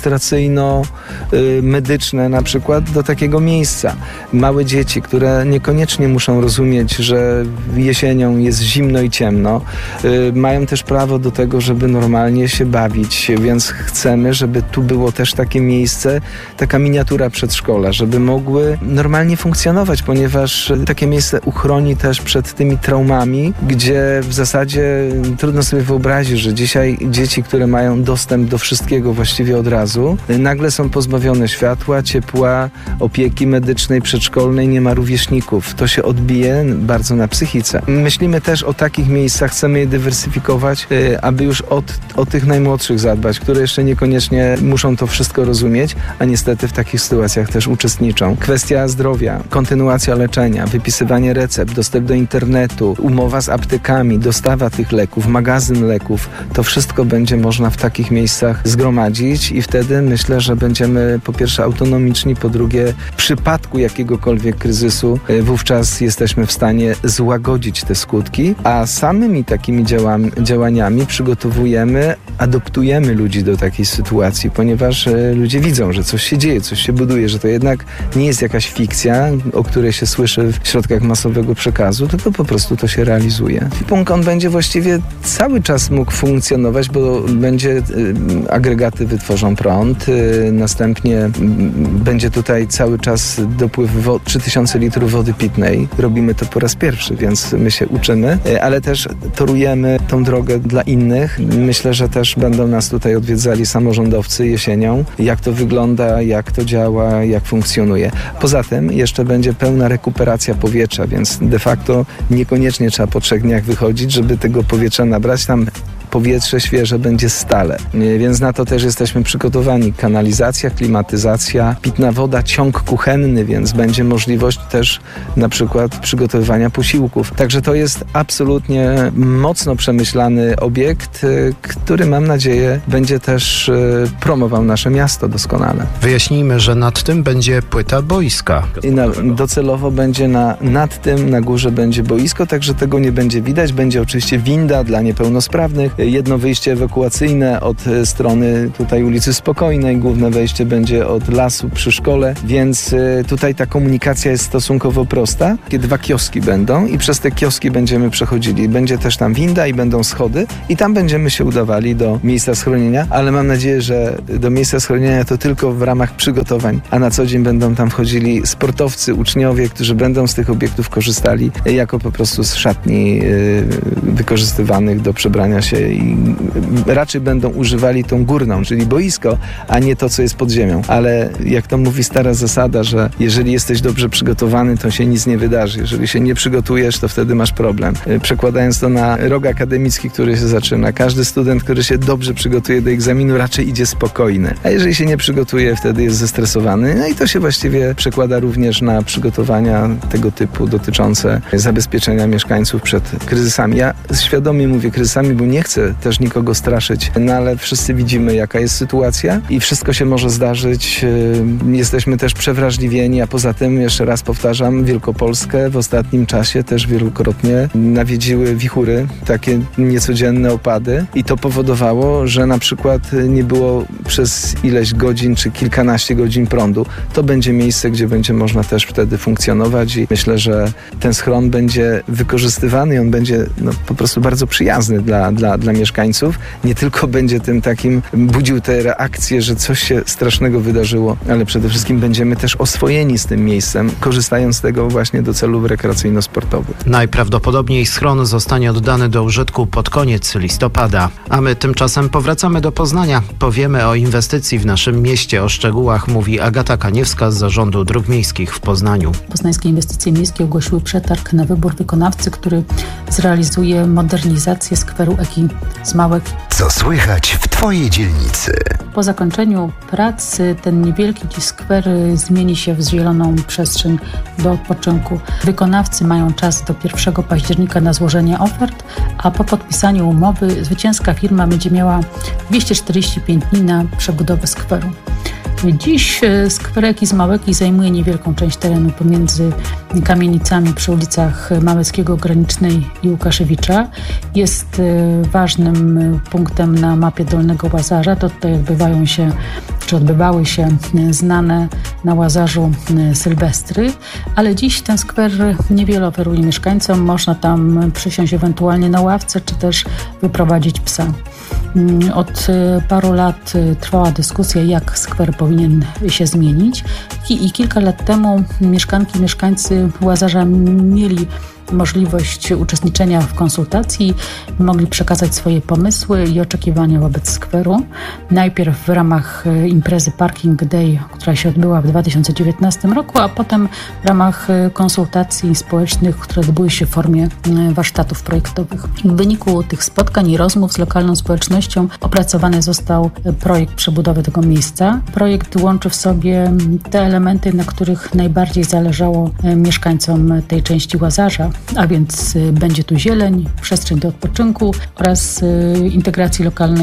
administracyjno-medyczne na przykład do takiego miejsca. Małe dzieci, które niekoniecznie muszą rozumieć, że jesienią jest zimno i ciemno, mają też prawo do tego, żeby normalnie się bawić, więc chcemy, żeby tu było też takie miejsce, taka miniatura przedszkola, żeby mogły normalnie funkcjonować, ponieważ takie miejsce uchroni też przed tymi traumami, gdzie w zasadzie trudno sobie wyobrazić, że dzisiaj dzieci, które mają dostęp do wszystkiego właściwie od razu, nagle są pozbawione światła, ciepła, opieki medycznej, przedszkolnej, nie ma rówieśników. To się odbije bardzo na psychice. Myślimy też o takich miejscach, chcemy je dywersyfikować, aby już o tych najmłodszych zadbać, które jeszcze niekoniecznie muszą to wszystko rozumieć, a niestety w takich sytuacjach też uczestniczą. Kwestia zdrowia, kontynuacja leczenia, wypisywanie recept, dostęp do internetu, umowa z aptekami, dostawa tych leków, magazyn leków, to wszystko będzie można w takich miejscach zgromadzić i wtedy myślę, że będziemy po pierwsze autonomiczni, po drugie w przypadku jakiegokolwiek kryzysu wówczas jesteśmy w stanie złagodzić te skutki, a samymi takimi działaniami przygotowujemy, adoptujemy ludzi do takiej sytuacji, ponieważ ludzie widzą, że coś się dzieje, coś się buduje, że to jednak nie jest jakaś fikcja, o której się słyszy w środkach masowego przekazu, razu, tylko po prostu to się realizuje. Punkt on będzie właściwie cały czas mógł funkcjonować, bo agregaty wytworzą prąd, następnie będzie tutaj cały czas dopływ 3000 litrów wody pitnej. Robimy to po raz pierwszy, więc my się uczymy, ale też torujemy tą drogę dla innych. Myślę, że też będą nas tutaj odwiedzali samorządowcy jesienią, jak to wygląda, jak to działa, jak funkcjonuje. Poza tym jeszcze będzie pełna rekuperacja powietrza, więc de facto niekoniecznie trzeba po 3 dniach wychodzić, żeby tego powietrza nabrać. Tam powietrze świeże będzie stale, więc na to też jesteśmy przygotowani. Kanalizacja, klimatyzacja, pitna woda, ciąg kuchenny, więc będzie możliwość też na przykład przygotowywania posiłków. Także to jest absolutnie mocno przemyślany obiekt, który mam nadzieję będzie też promował nasze miasto doskonale. Wyjaśnijmy, że nad tym będzie płyta boiska. I docelowo będzie nad tym, na górze będzie boisko, także tego nie będzie widać. Będzie oczywiście winda dla niepełnosprawnych, jedno wyjście ewakuacyjne od strony tutaj ulicy Spokojnej, główne wejście będzie od lasu przy szkole, więc tutaj ta komunikacja jest stosunkowo prosta. Takie 2 kioski będą i przez te kioski będziemy przechodzili. Będzie też tam winda i będą schody i tam będziemy się udawali do miejsca schronienia, ale mam nadzieję, że do miejsca schronienia to tylko w ramach przygotowań, a na co dzień będą tam wchodzili sportowcy, uczniowie, którzy będą z tych obiektów korzystali jako po prostu z szatni wykorzystywanych do przebrania się i raczej będą używali tą górną, czyli boisko, a nie to, co jest pod ziemią. Ale jak to mówi stara zasada, że jeżeli jesteś dobrze przygotowany, to się nic nie wydarzy. Jeżeli się nie przygotujesz, to wtedy masz problem. Przekładając to na rok akademicki, który się zaczyna, każdy student, który się dobrze przygotuje do egzaminu, raczej idzie spokojny. A jeżeli się nie przygotuje, wtedy jest zestresowany. No i to się właściwie przekłada również na przygotowania tego typu dotyczące zabezpieczenia mieszkańców przed kryzysami. Ja świadomie mówię kryzysami, bo nie chcę też nikogo straszyć, no ale wszyscy widzimy, jaka jest sytuacja i wszystko się może zdarzyć. Jesteśmy też przewrażliwieni, a poza tym, jeszcze raz powtarzam, Wielkopolskę w ostatnim czasie też wielokrotnie nawiedziły wichury, takie niecodzienne opady i to powodowało, że na przykład nie było przez ileś godzin czy kilkanaście godzin prądu. To będzie miejsce, gdzie będzie można też wtedy funkcjonować i myślę, że ten schron będzie wykorzystywany i on będzie po prostu bardzo przyjazny dla mieszkańców. Nie tylko będzie tym takim, budził te reakcje, że coś się strasznego wydarzyło, ale przede wszystkim będziemy też oswojeni z tym miejscem, korzystając z tego właśnie do celów rekreacyjno-sportowych. Najprawdopodobniej schron zostanie oddany do użytku pod koniec listopada. A my tymczasem powracamy do Poznania. Powiemy o inwestycji w naszym mieście. O szczegółach mówi Agata Kaniewska z Zarządu Dróg Miejskich w Poznaniu. Poznańskie Inwestycje Miejskie ogłosiły przetarg na wybór wykonawcy, który zrealizuje modernizację skweru Eki z Małek. Co słychać w Twojej dzielnicy? Po zakończeniu pracy ten niewielki dziś skwer zmieni się w zieloną przestrzeń do odpoczynku. Wykonawcy mają czas do 1 października na złożenie ofert, a po podpisaniu umowy zwycięska firma będzie miała 245 dni na przebudowę skweru. Dziś skwer Eki z Małeki zajmuje niewielką część terenu pomiędzy kamienicami przy ulicach Małeckiego, Granicznej i Łukaszewicza. Jest ważnym punktem na mapie Dolnego Łazarza. To tutaj odbywały się znane na Łazarzu sylwestry, ale dziś ten skwer niewiele oferuje mieszkańcom. Można tam przysiąść ewentualnie na ławce, czy też wyprowadzić psa. Od paru lat trwała dyskusja, jak skwer powinien się zmienić i kilka lat temu mieszkanki i mieszkańcy Łazarza mieli możliwość uczestniczenia w konsultacji, mogli przekazać swoje pomysły i oczekiwania wobec skweru. Najpierw w ramach imprezy Parking Day, która się odbyła w 2019 roku, a potem w ramach konsultacji społecznych, które odbyły się w formie warsztatów projektowych. W wyniku tych spotkań i rozmów z lokalną społecznością opracowany został projekt przebudowy tego miejsca. Projekt łączy w sobie te elementy, na których najbardziej zależało mieszkańcom tej części Łazarza, a więc będzie tu zieleń, przestrzeń do odpoczynku oraz integracji lokalnej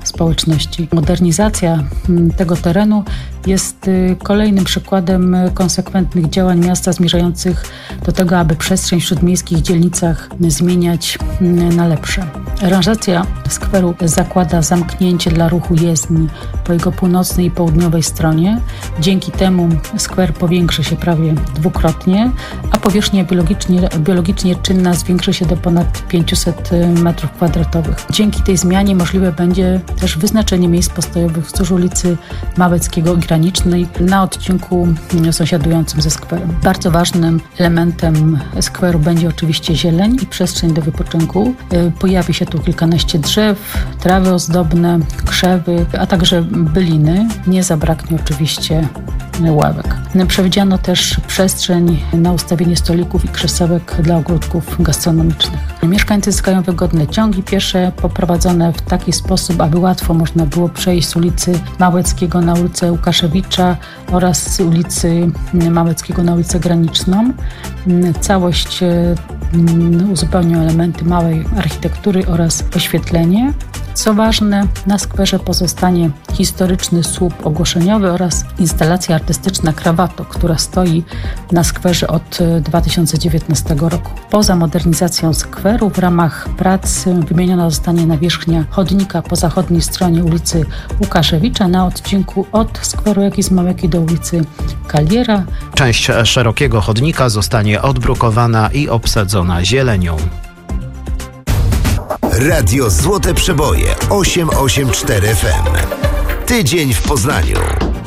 społeczności. Modernizacja tego terenu jest kolejnym przykładem konsekwentnych działań miasta zmierzających do tego, aby przestrzeń w śródmiejskich dzielnicach zmieniać na lepsze. Aranżacja skweru zakłada zamknięcie dla ruchu jezdni po jego północnej i południowej stronie. Dzięki temu skwer powiększy się prawie dwukrotnie, a powierzchnia biologicznie czynna zwiększy się do ponad 500 m2. Dzięki tej zmianie możliwe będzie też wyznaczenie miejsc postojowych wzdłuż ulicy Małeckiego i Granicznej na odcinku sąsiadującym ze skwerem. Bardzo ważnym elementem skweru będzie oczywiście zieleń i przestrzeń do wypoczynku. Pojawi się tu kilkanaście drzew, trawy ozdobne, krzewy, a także byliny. Nie zabraknie oczywiście ławek. Przewidziano też przestrzeń na ustawienie stolików i krzesełek dla ogródków gastronomicznych. Mieszkańcy zyskają wygodne ciągi piesze poprowadzone w taki sposób, aby łatwo można było przejść z ulicy Małeckiego na ulicę Łukaszewicza oraz z ulicy Małeckiego na ulicę Graniczną. Całość uzupełnią elementy małej architektury oraz oświetlenie. Co ważne, na skwerze pozostanie historyczny słup ogłoszeniowy oraz instalacja artystyczna Krawato, która stoi na skwerze od 2019 roku. Poza modernizacją skweru w ramach prac wymieniona zostanie nawierzchnia chodnika po zachodniej stronie ulicy Łukaszewicza na odcinku od skweru Jakizmałeki do ulicy Kaliera. Część szerokiego chodnika zostanie odbrukowana i obsadzona zielenią. Radio Złote Przeboje 884 FM. Tydzień w Poznaniu.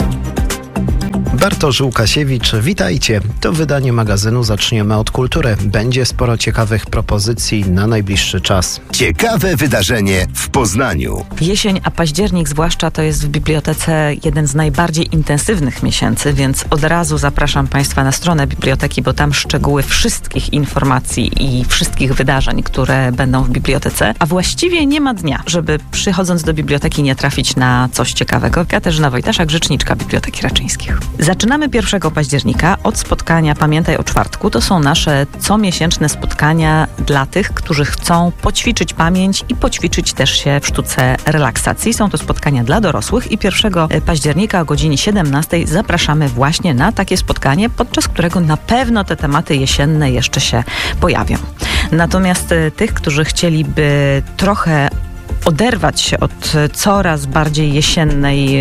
Bartosz Łukasiewicz, witajcie. To wydanie magazynu Zaczniemy od kultury. Będzie sporo ciekawych propozycji na najbliższy czas. Ciekawe wydarzenie w Poznaniu. Jesień, a październik zwłaszcza, to jest w bibliotece jeden z najbardziej intensywnych miesięcy, więc od razu zapraszam Państwa na stronę biblioteki, bo tam szczegóły wszystkich informacji i wszystkich wydarzeń, które będą w bibliotece, a właściwie nie ma dnia, żeby przychodząc do biblioteki nie trafić na coś ciekawego. Katarzyna Wojtaszak, rzeczniczka Biblioteki Raczyńskich. Zaczynamy 1 października od spotkania Pamiętaj o czwartku. To są nasze comiesięczne spotkania dla tych, którzy chcą poćwiczyć pamięć i poćwiczyć też się w sztuce relaksacji. Są to spotkania dla dorosłych i 1 października o godzinie 17 zapraszamy właśnie na takie spotkanie, podczas którego na pewno te tematy jesienne jeszcze się pojawią. Natomiast tych, którzy chcieliby trochę oderwać się od coraz bardziej jesiennej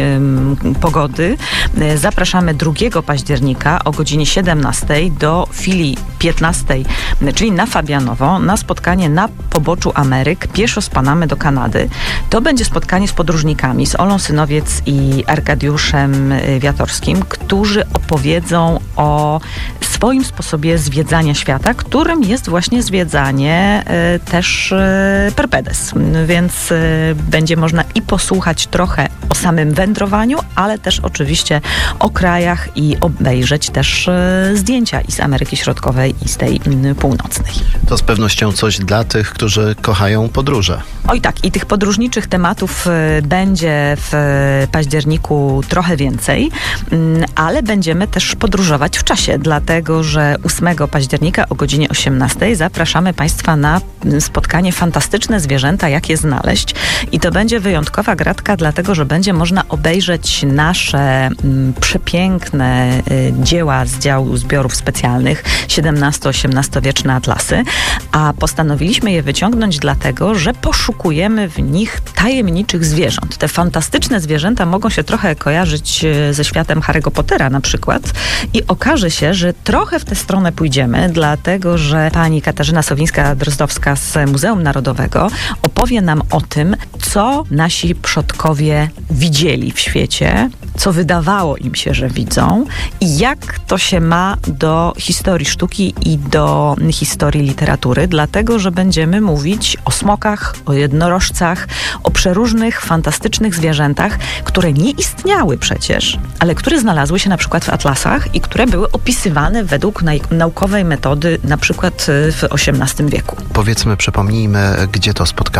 pogody, zapraszamy 2 października o godzinie 17 do filii 15, czyli na Fabianowo, na spotkanie na poboczu Ameryk. Pieszo spanamy do Kanady. To będzie spotkanie z podróżnikami, z Olą Synowiec i Arkadiuszem Wiatorskim, którzy opowiedzą o swoim sposobie zwiedzania świata, którym jest właśnie zwiedzanie też Perpedes. Więc będzie można i posłuchać trochę o samym wędrowaniu, ale też oczywiście o krajach i obejrzeć też zdjęcia i z Ameryki Środkowej i z tej północnej. To z pewnością coś dla tych, którzy kochają podróże. Oj tak, i tych podróżniczych tematów będzie w październiku trochę więcej, ale będziemy też podróżować w czasie, dlatego że 8 października o godzinie 18 zapraszamy Państwa na spotkanie Fantastyczne zwierzęta, jak je znaleźć. I to będzie wyjątkowa gratka, dlatego że będzie można obejrzeć nasze przepiękne dzieła z działu zbiorów specjalnych, XVII-XVIII wieczne atlasy, a postanowiliśmy je wyciągnąć dlatego, że poszukujemy w nich tajemniczych zwierząt. Te fantastyczne zwierzęta mogą się trochę kojarzyć ze światem Harry'ego Pottera na przykład i okaże się, że trochę w tę stronę pójdziemy, dlatego że pani Katarzyna Sowińska-Drozdowska z Muzeum Narodowego opowie nam o tym, co nasi przodkowie widzieli w świecie, co wydawało im się, że widzą i jak to się ma do historii sztuki i do historii literatury, dlatego że będziemy mówić o smokach, o jednorożcach, o przeróżnych, fantastycznych zwierzętach, które nie istniały przecież, ale które znalazły się na przykład w atlasach i które były opisywane według naukowej metody na przykład w XVIII wieku. Powiedzmy, przypomnijmy, gdzie to spotkanie.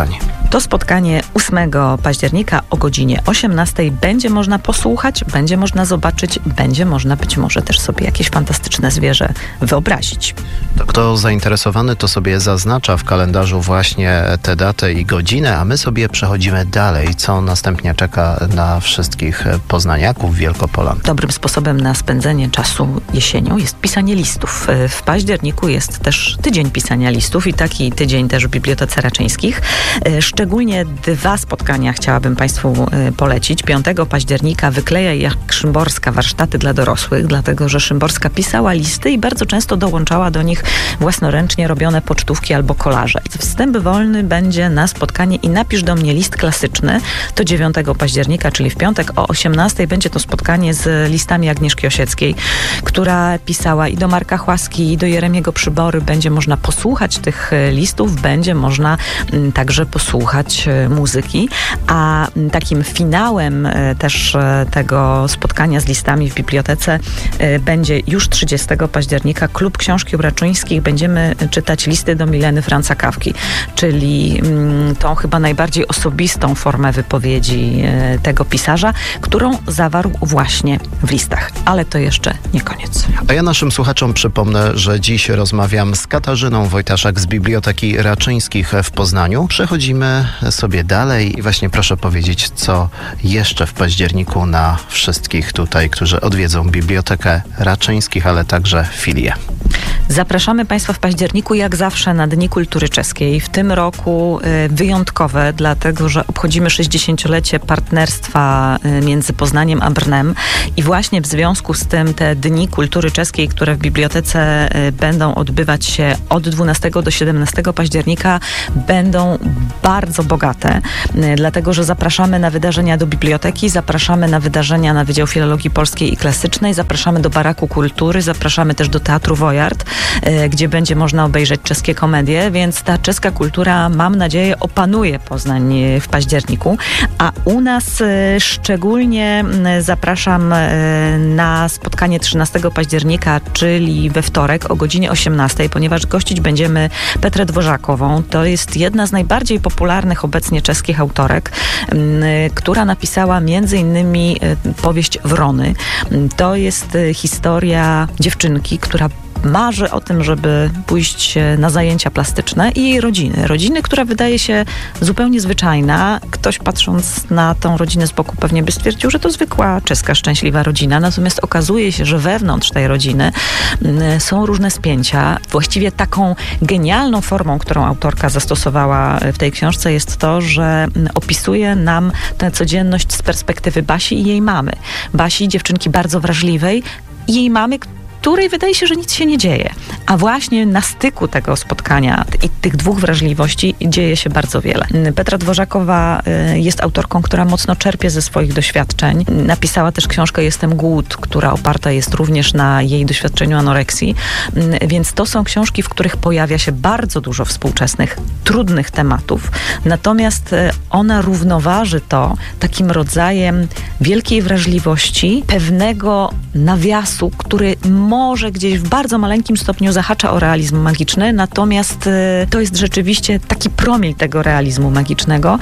To spotkanie 8 października o godzinie 18 będzie można posłuchać, będzie można zobaczyć, będzie można być może też sobie jakieś fantastyczne zwierzę wyobrazić. To kto zainteresowany, to sobie zaznacza w kalendarzu właśnie tę datę i godzinę, a my sobie przechodzimy dalej, co następnie czeka na wszystkich poznaniaków, Wielkopolan. Dobrym sposobem na spędzenie czasu jesienią jest pisanie listów. W październiku jest też tydzień pisania listów i taki tydzień też w Bibliotece Raczyńskich. Szczególnie 2 spotkania chciałabym Państwu polecić. 5 października Wyklejaj jak Szymborska warsztaty dla dorosłych, dlatego że Szymborska pisała listy i bardzo często dołączała do nich własnoręcznie robione pocztówki albo kolaże. Wstęp wolny będzie na spotkanie i napisz do mnie list klasyczny. To 9 października, czyli w piątek o 18 będzie to spotkanie z listami Agnieszki Osieckiej, która pisała i do Marka Chłaski, i do Jeremiego Przybory. Będzie można posłuchać tych listów, będzie można także posłuchać muzyki, a takim finałem też tego spotkania z listami w bibliotece będzie już 30 października Klub Książki u Raczyńskich. Będziemy czytać listy do Mileny Franza Kafki, czyli tą chyba najbardziej osobistą formę wypowiedzi tego pisarza, którą zawarł właśnie w listach. Ale to jeszcze nie koniec. A ja naszym słuchaczom przypomnę, że dziś rozmawiam z Katarzyną Wojtaszak z Biblioteki Raczyńskich w Poznaniu. Przechodzimy sobie dalej i właśnie proszę powiedzieć, co jeszcze w październiku na wszystkich tutaj, którzy odwiedzą Bibliotekę Raczyńskich, ale także filię. Zapraszamy Państwa w październiku jak zawsze na Dni Kultury Czeskiej. W tym roku wyjątkowe, dlatego że obchodzimy 60-lecie partnerstwa między Poznaniem a Brnem i właśnie w związku z tym te Dni Kultury Czeskiej, które w bibliotece będą odbywać się od 12 do 17 października, będą bardzo bogate, dlatego że zapraszamy na wydarzenia do biblioteki, zapraszamy na wydarzenia na Wydział Filologii Polskiej i Klasycznej, zapraszamy do Baraku Kultury, zapraszamy też do Teatru Wojart, gdzie będzie można obejrzeć czeskie komedie, więc ta czeska kultura, mam nadzieję, opanuje Poznań w październiku, a u nas szczególnie zapraszam na spotkanie 13 października, czyli we wtorek o godzinie 18, ponieważ gościć będziemy Petrę Dworzakową. To jest jedna z najbardziej popularnych obecnie czeskich autorek, która napisała między innymi powieść Wrony. To jest historia dziewczynki, która marzy o tym, żeby pójść na zajęcia plastyczne i jej rodziny. Rodziny, która wydaje się zupełnie zwyczajna. Ktoś patrząc na tą rodzinę z boku pewnie by stwierdził, że to zwykła czeska, szczęśliwa rodzina. Natomiast okazuje się, że wewnątrz tej rodziny są różne spięcia. Właściwie taką genialną formą, którą autorka zastosowała w tej książce jest to, że opisuje nam tę codzienność z perspektywy Basi i jej mamy. Basi, dziewczynki bardzo wrażliwej i jej mamy, której wydaje się, że nic się nie dzieje. A właśnie na styku tego spotkania i tych 2 wrażliwości dzieje się bardzo wiele. Petra Dworzakowa jest autorką, która mocno czerpie ze swoich doświadczeń. Napisała też książkę Jestem głód, która oparta jest również na jej doświadczeniu anoreksji. Więc to są książki, w których pojawia się bardzo dużo współczesnych, trudnych tematów. Natomiast ona równoważy to takim rodzajem wielkiej wrażliwości, pewnego nawiasu, który może gdzieś w bardzo maleńkim stopniu zahacza o realizm magiczny, natomiast to jest rzeczywiście taki promień tego realizmu magicznego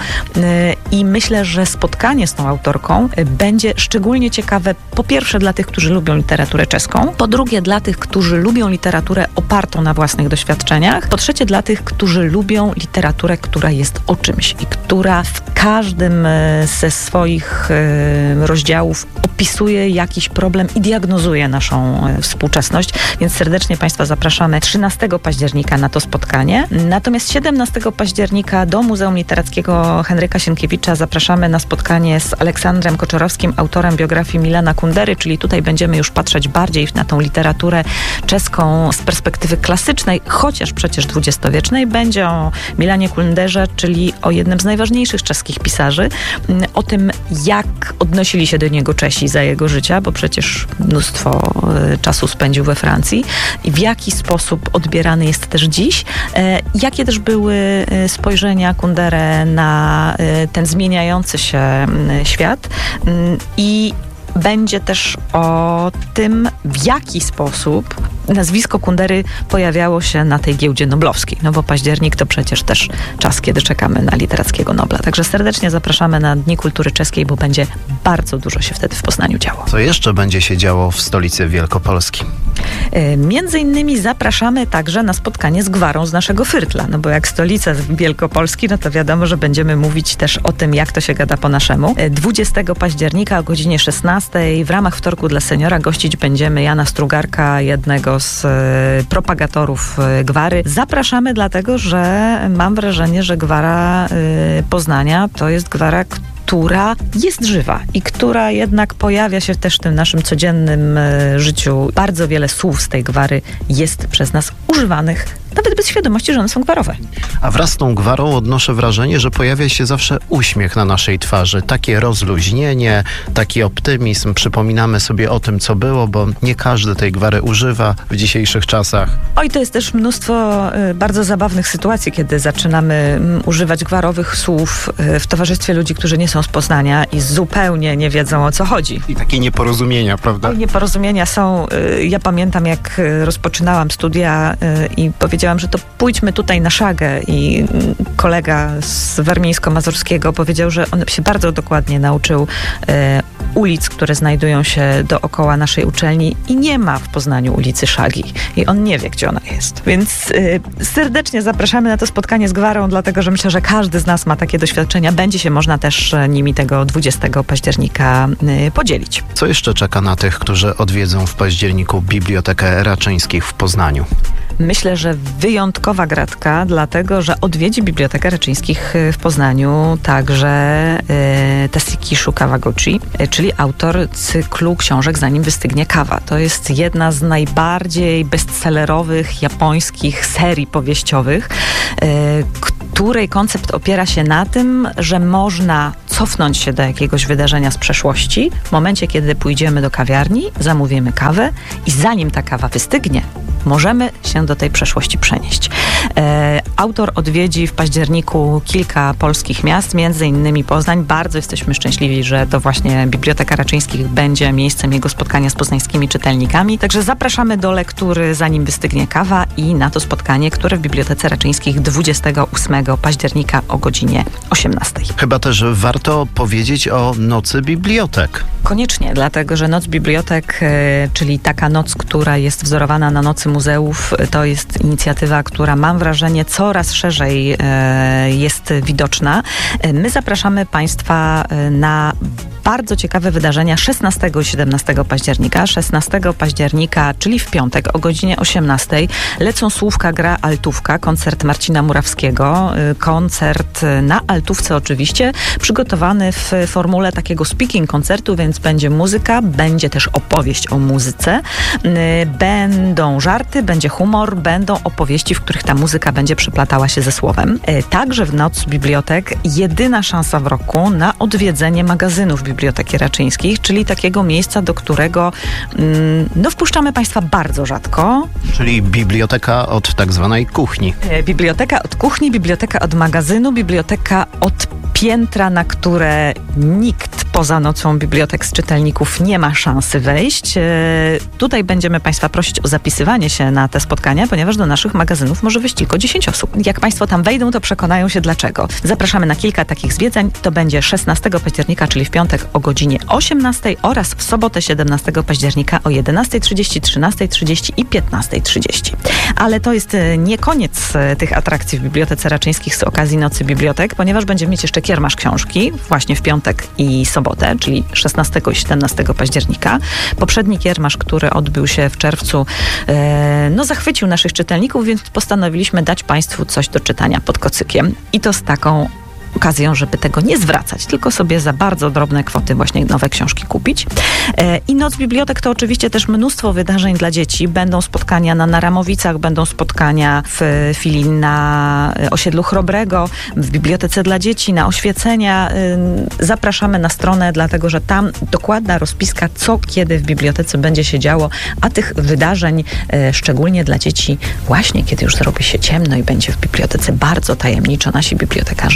i myślę, że spotkanie z tą autorką będzie szczególnie ciekawe po pierwsze dla tych, którzy lubią literaturę czeską, po drugie dla tych, którzy lubią literaturę opartą na własnych doświadczeniach, po trzecie dla tych, którzy lubią literaturę, która jest o czymś i która w każdym ze swoich rozdziałów opisuje jakiś problem i diagnozuje naszą współczesność, więc serdecznie Państwa zapraszamy 13 października na to spotkanie. Natomiast 17 października do Muzeum Literackiego Henryka Sienkiewicza zapraszamy na spotkanie z Aleksandrem Koczorowskim, autorem biografii Milana Kundery, czyli tutaj będziemy już patrzeć bardziej na tą literaturę czeską z perspektywy klasycznej, chociaż przecież dwudziestowiecznej. Będzie o Milanie Kunderze, czyli o jednym z najważniejszych czeskich pisarzy, o tym, jak odnosili się do niego Czesi za jego życia, bo przecież mnóstwo czasu spędził we Francji i w jaki sposób odbierany jest też dziś. Jakie też były spojrzenia Kunderę na ten zmieniający się świat i będzie też o tym, w jaki sposób nazwisko Kundery pojawiało się na tej giełdzie noblowskiej, no bo październik to przecież też czas, kiedy czekamy na literackiego Nobla. Także serdecznie zapraszamy na Dni Kultury Czeskiej, bo będzie bardzo dużo się wtedy w Poznaniu działo. Co jeszcze będzie się działo w stolicy Wielkopolski? Między innymi zapraszamy także na spotkanie z gwarą z naszego Fyrtla, no bo jak stolica Wielkopolski, no to wiadomo, że będziemy mówić też o tym, jak to się gada po naszemu. 20 października o godzinie 16 w ramach Wtorku dla Seniora gościć będziemy Jana Strugarka, jednego z propagatorów gwary. Zapraszamy dlatego, że mam wrażenie, że gwara Poznania to jest gwara, która jest żywa i która jednak pojawia się też w tym naszym codziennym życiu. Bardzo wiele słów z tej gwary jest przez nas używanych, nawet bez świadomości, że one są gwarowe. A wraz z tą gwarą odnoszę wrażenie, że pojawia się zawsze uśmiech na naszej twarzy. Takie rozluźnienie, taki optymizm. Przypominamy sobie o tym, co było, bo nie każdy tej gwary używa w dzisiejszych czasach. Oj, to jest też mnóstwo bardzo zabawnych sytuacji, kiedy zaczynamy używać gwarowych słów w towarzystwie ludzi, którzy nie są z Poznania i zupełnie nie wiedzą, o co chodzi. I takie nieporozumienia, prawda? Nieporozumienia są. Ja pamiętam, jak rozpoczynałam studia i powiedziałam, że to pójdźmy tutaj na szagę i kolega z warmińsko-mazurskiego powiedział, że on się bardzo dokładnie nauczył ulic, które znajdują się dookoła naszej uczelni i nie ma w Poznaniu ulicy Szagi. I on nie wie, gdzie ona jest. Więc serdecznie zapraszamy na to spotkanie z gwarą, dlatego że myślę, że każdy z nas ma takie doświadczenia. Będzie się można też nimi tego 20 października podzielić. Co jeszcze czeka na tych, którzy odwiedzą w październiku Bibliotekę Raczyńskich w Poznaniu? Myślę, że wyjątkowa gratka, dlatego że odwiedzi Bibliotekę Raczyńskich w Poznaniu także Tasuki Kawaguchi, czyli autor cyklu książek Zanim wystygnie kawa. To jest jedna z najbardziej bestsellerowych japońskich serii powieściowych, której koncept opiera się na tym, że można cofnąć się do jakiegoś wydarzenia z przeszłości w momencie, kiedy pójdziemy do kawiarni, zamówimy kawę i zanim ta kawa wystygnie, możemy się do tej przeszłości przenieść. Autor odwiedzi w październiku kilka polskich miast, między innymi Poznań. Bardzo jesteśmy szczęśliwi, że to właśnie Biblioteka Raczyńskich będzie miejscem jego spotkania z poznańskimi czytelnikami. Także zapraszamy do lektury Zanim wystygnie kawa i na to spotkanie, które w Bibliotece Raczyńskich 28 października o godzinie 18. Chyba też warto powiedzieć o Nocy Bibliotek. Koniecznie, dlatego że Noc Bibliotek, czyli taka noc, która jest wzorowana na Nocy Muzeów, to jest inicjatywa, która mam wrażenie coraz szerzej jest widoczna. My zapraszamy Państwa na bardzo ciekawe wydarzenia 16 i 17 października. 16 października, czyli w piątek o godzinie 18 lecą Słówka, gra altówka, koncert Marcina Murawskiego. Koncert na altówce oczywiście, przygotowany w formule takiego speaking koncertu, więc będzie muzyka, będzie też opowieść o muzyce, będą żarty, będzie humor, będą opowieści, w których ta muzyka będzie przeplatała się ze słowem. Także w Noc Bibliotek jedyna szansa w roku na odwiedzenie magazynów Biblioteki Raczyńskich, czyli takiego miejsca, do którego wpuszczamy Państwa bardzo rzadko. Czyli biblioteka od tak zwanej kuchni. Biblioteka od kuchni, biblioteka od magazynu, biblioteka od piętra, na które nikt poza Nocą Bibliotek z czytelników nie ma szansy wejść. Tutaj będziemy Państwa prosić o zapisywanie się na te spotkania, ponieważ do naszych magazynów może wyjść tylko 10 osób. Jak Państwo tam wejdą, to przekonają się dlaczego. Zapraszamy na kilka takich zwiedzań. To będzie 16 października, czyli w piątek o godzinie 18 oraz w sobotę 17 października o 11:30, 13:30 i 15:30. Ale to jest nie koniec tych atrakcji w Bibliotece Raczyńskich z okazji Nocy Bibliotek, ponieważ będziemy mieć jeszcze kiermasz książki właśnie w piątek i sobotę, czyli 16 i 17 października. Poprzedni kiermasz, który odbył się w czerwcu, zachwycił naszych czytelników, więc postanowiliśmy dać Państwu coś do czytania pod kocykiem. I to z taką okazją, żeby tego nie zwracać, tylko sobie za bardzo drobne kwoty właśnie nowe książki kupić. I Noc Bibliotek to oczywiście też mnóstwo wydarzeń dla dzieci. Będą spotkania na Naramowicach, będą spotkania w filii na osiedlu Chrobrego, w Bibliotece dla Dzieci, na oświecenia. Zapraszamy na stronę, dlatego że tam dokładna rozpiska, co kiedy w bibliotece będzie się działo, a tych wydarzeń, szczególnie dla dzieci, właśnie kiedy już zrobi się ciemno i będzie w bibliotece bardzo tajemniczo, nasi bibliotekarze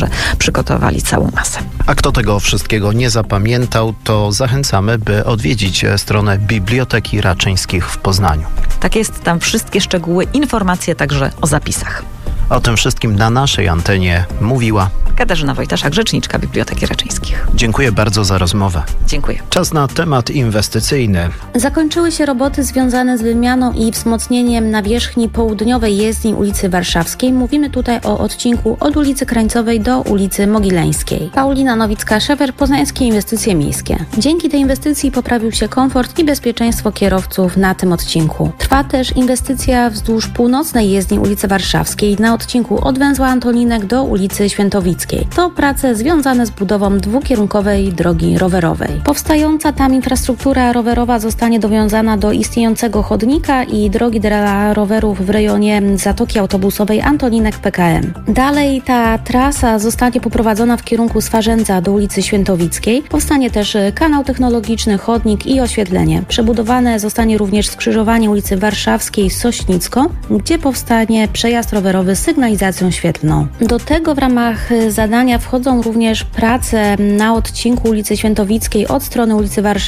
przygotowali całą masę. A kto tego wszystkiego nie zapamiętał, to zachęcamy, by odwiedzić stronę Biblioteki Raczyńskich w Poznaniu. Tak jest, tam wszystkie szczegóły, informacje także o zapisach. O tym wszystkim na naszej antenie mówiła Katarzyna Wojtaszak, rzeczniczka Biblioteki Raczyńskich. Dziękuję bardzo za rozmowę. Dziękuję. Czas na temat inwestycyjny. Zakończyły się roboty związane z wymianą i wzmocnieniem nawierzchni południowej jezdni ulicy Warszawskiej. Mówimy tutaj o odcinku od ulicy Krańcowej do ulicy Mogileńskiej. Paulina Nowicka-Szewer, Poznańskie Inwestycje Miejskie. Dzięki tej inwestycji poprawił się komfort i bezpieczeństwo kierowców na tym odcinku. Trwa też inwestycja wzdłuż północnej jezdni ulicy Warszawskiej na odcinku od węzła Antoninek do ulicy Świętowickiej. To prace związane z budową dwukierunkowej drogi rowerowej. Powstająca tam infrastruktura rowerowa zostanie dowiązana do istniejącego chodnika i drogi dla rowerów w rejonie Zatoki Autobusowej Antoninek PKM. Dalej ta trasa zostanie poprowadzona w kierunku Swarzędza do ulicy Świętowickiej. Powstanie też kanał technologiczny, chodnik i oświetlenie. Przebudowane zostanie również skrzyżowanie ulicy Warszawskiej z Sośnicką, gdzie powstanie przejazd rowerowy z sygnalizacją świetlną. Do tego w ramach zadania wchodzą również prace na odcinku ulicy Świętowickiej od strony ulicy Warszawskiej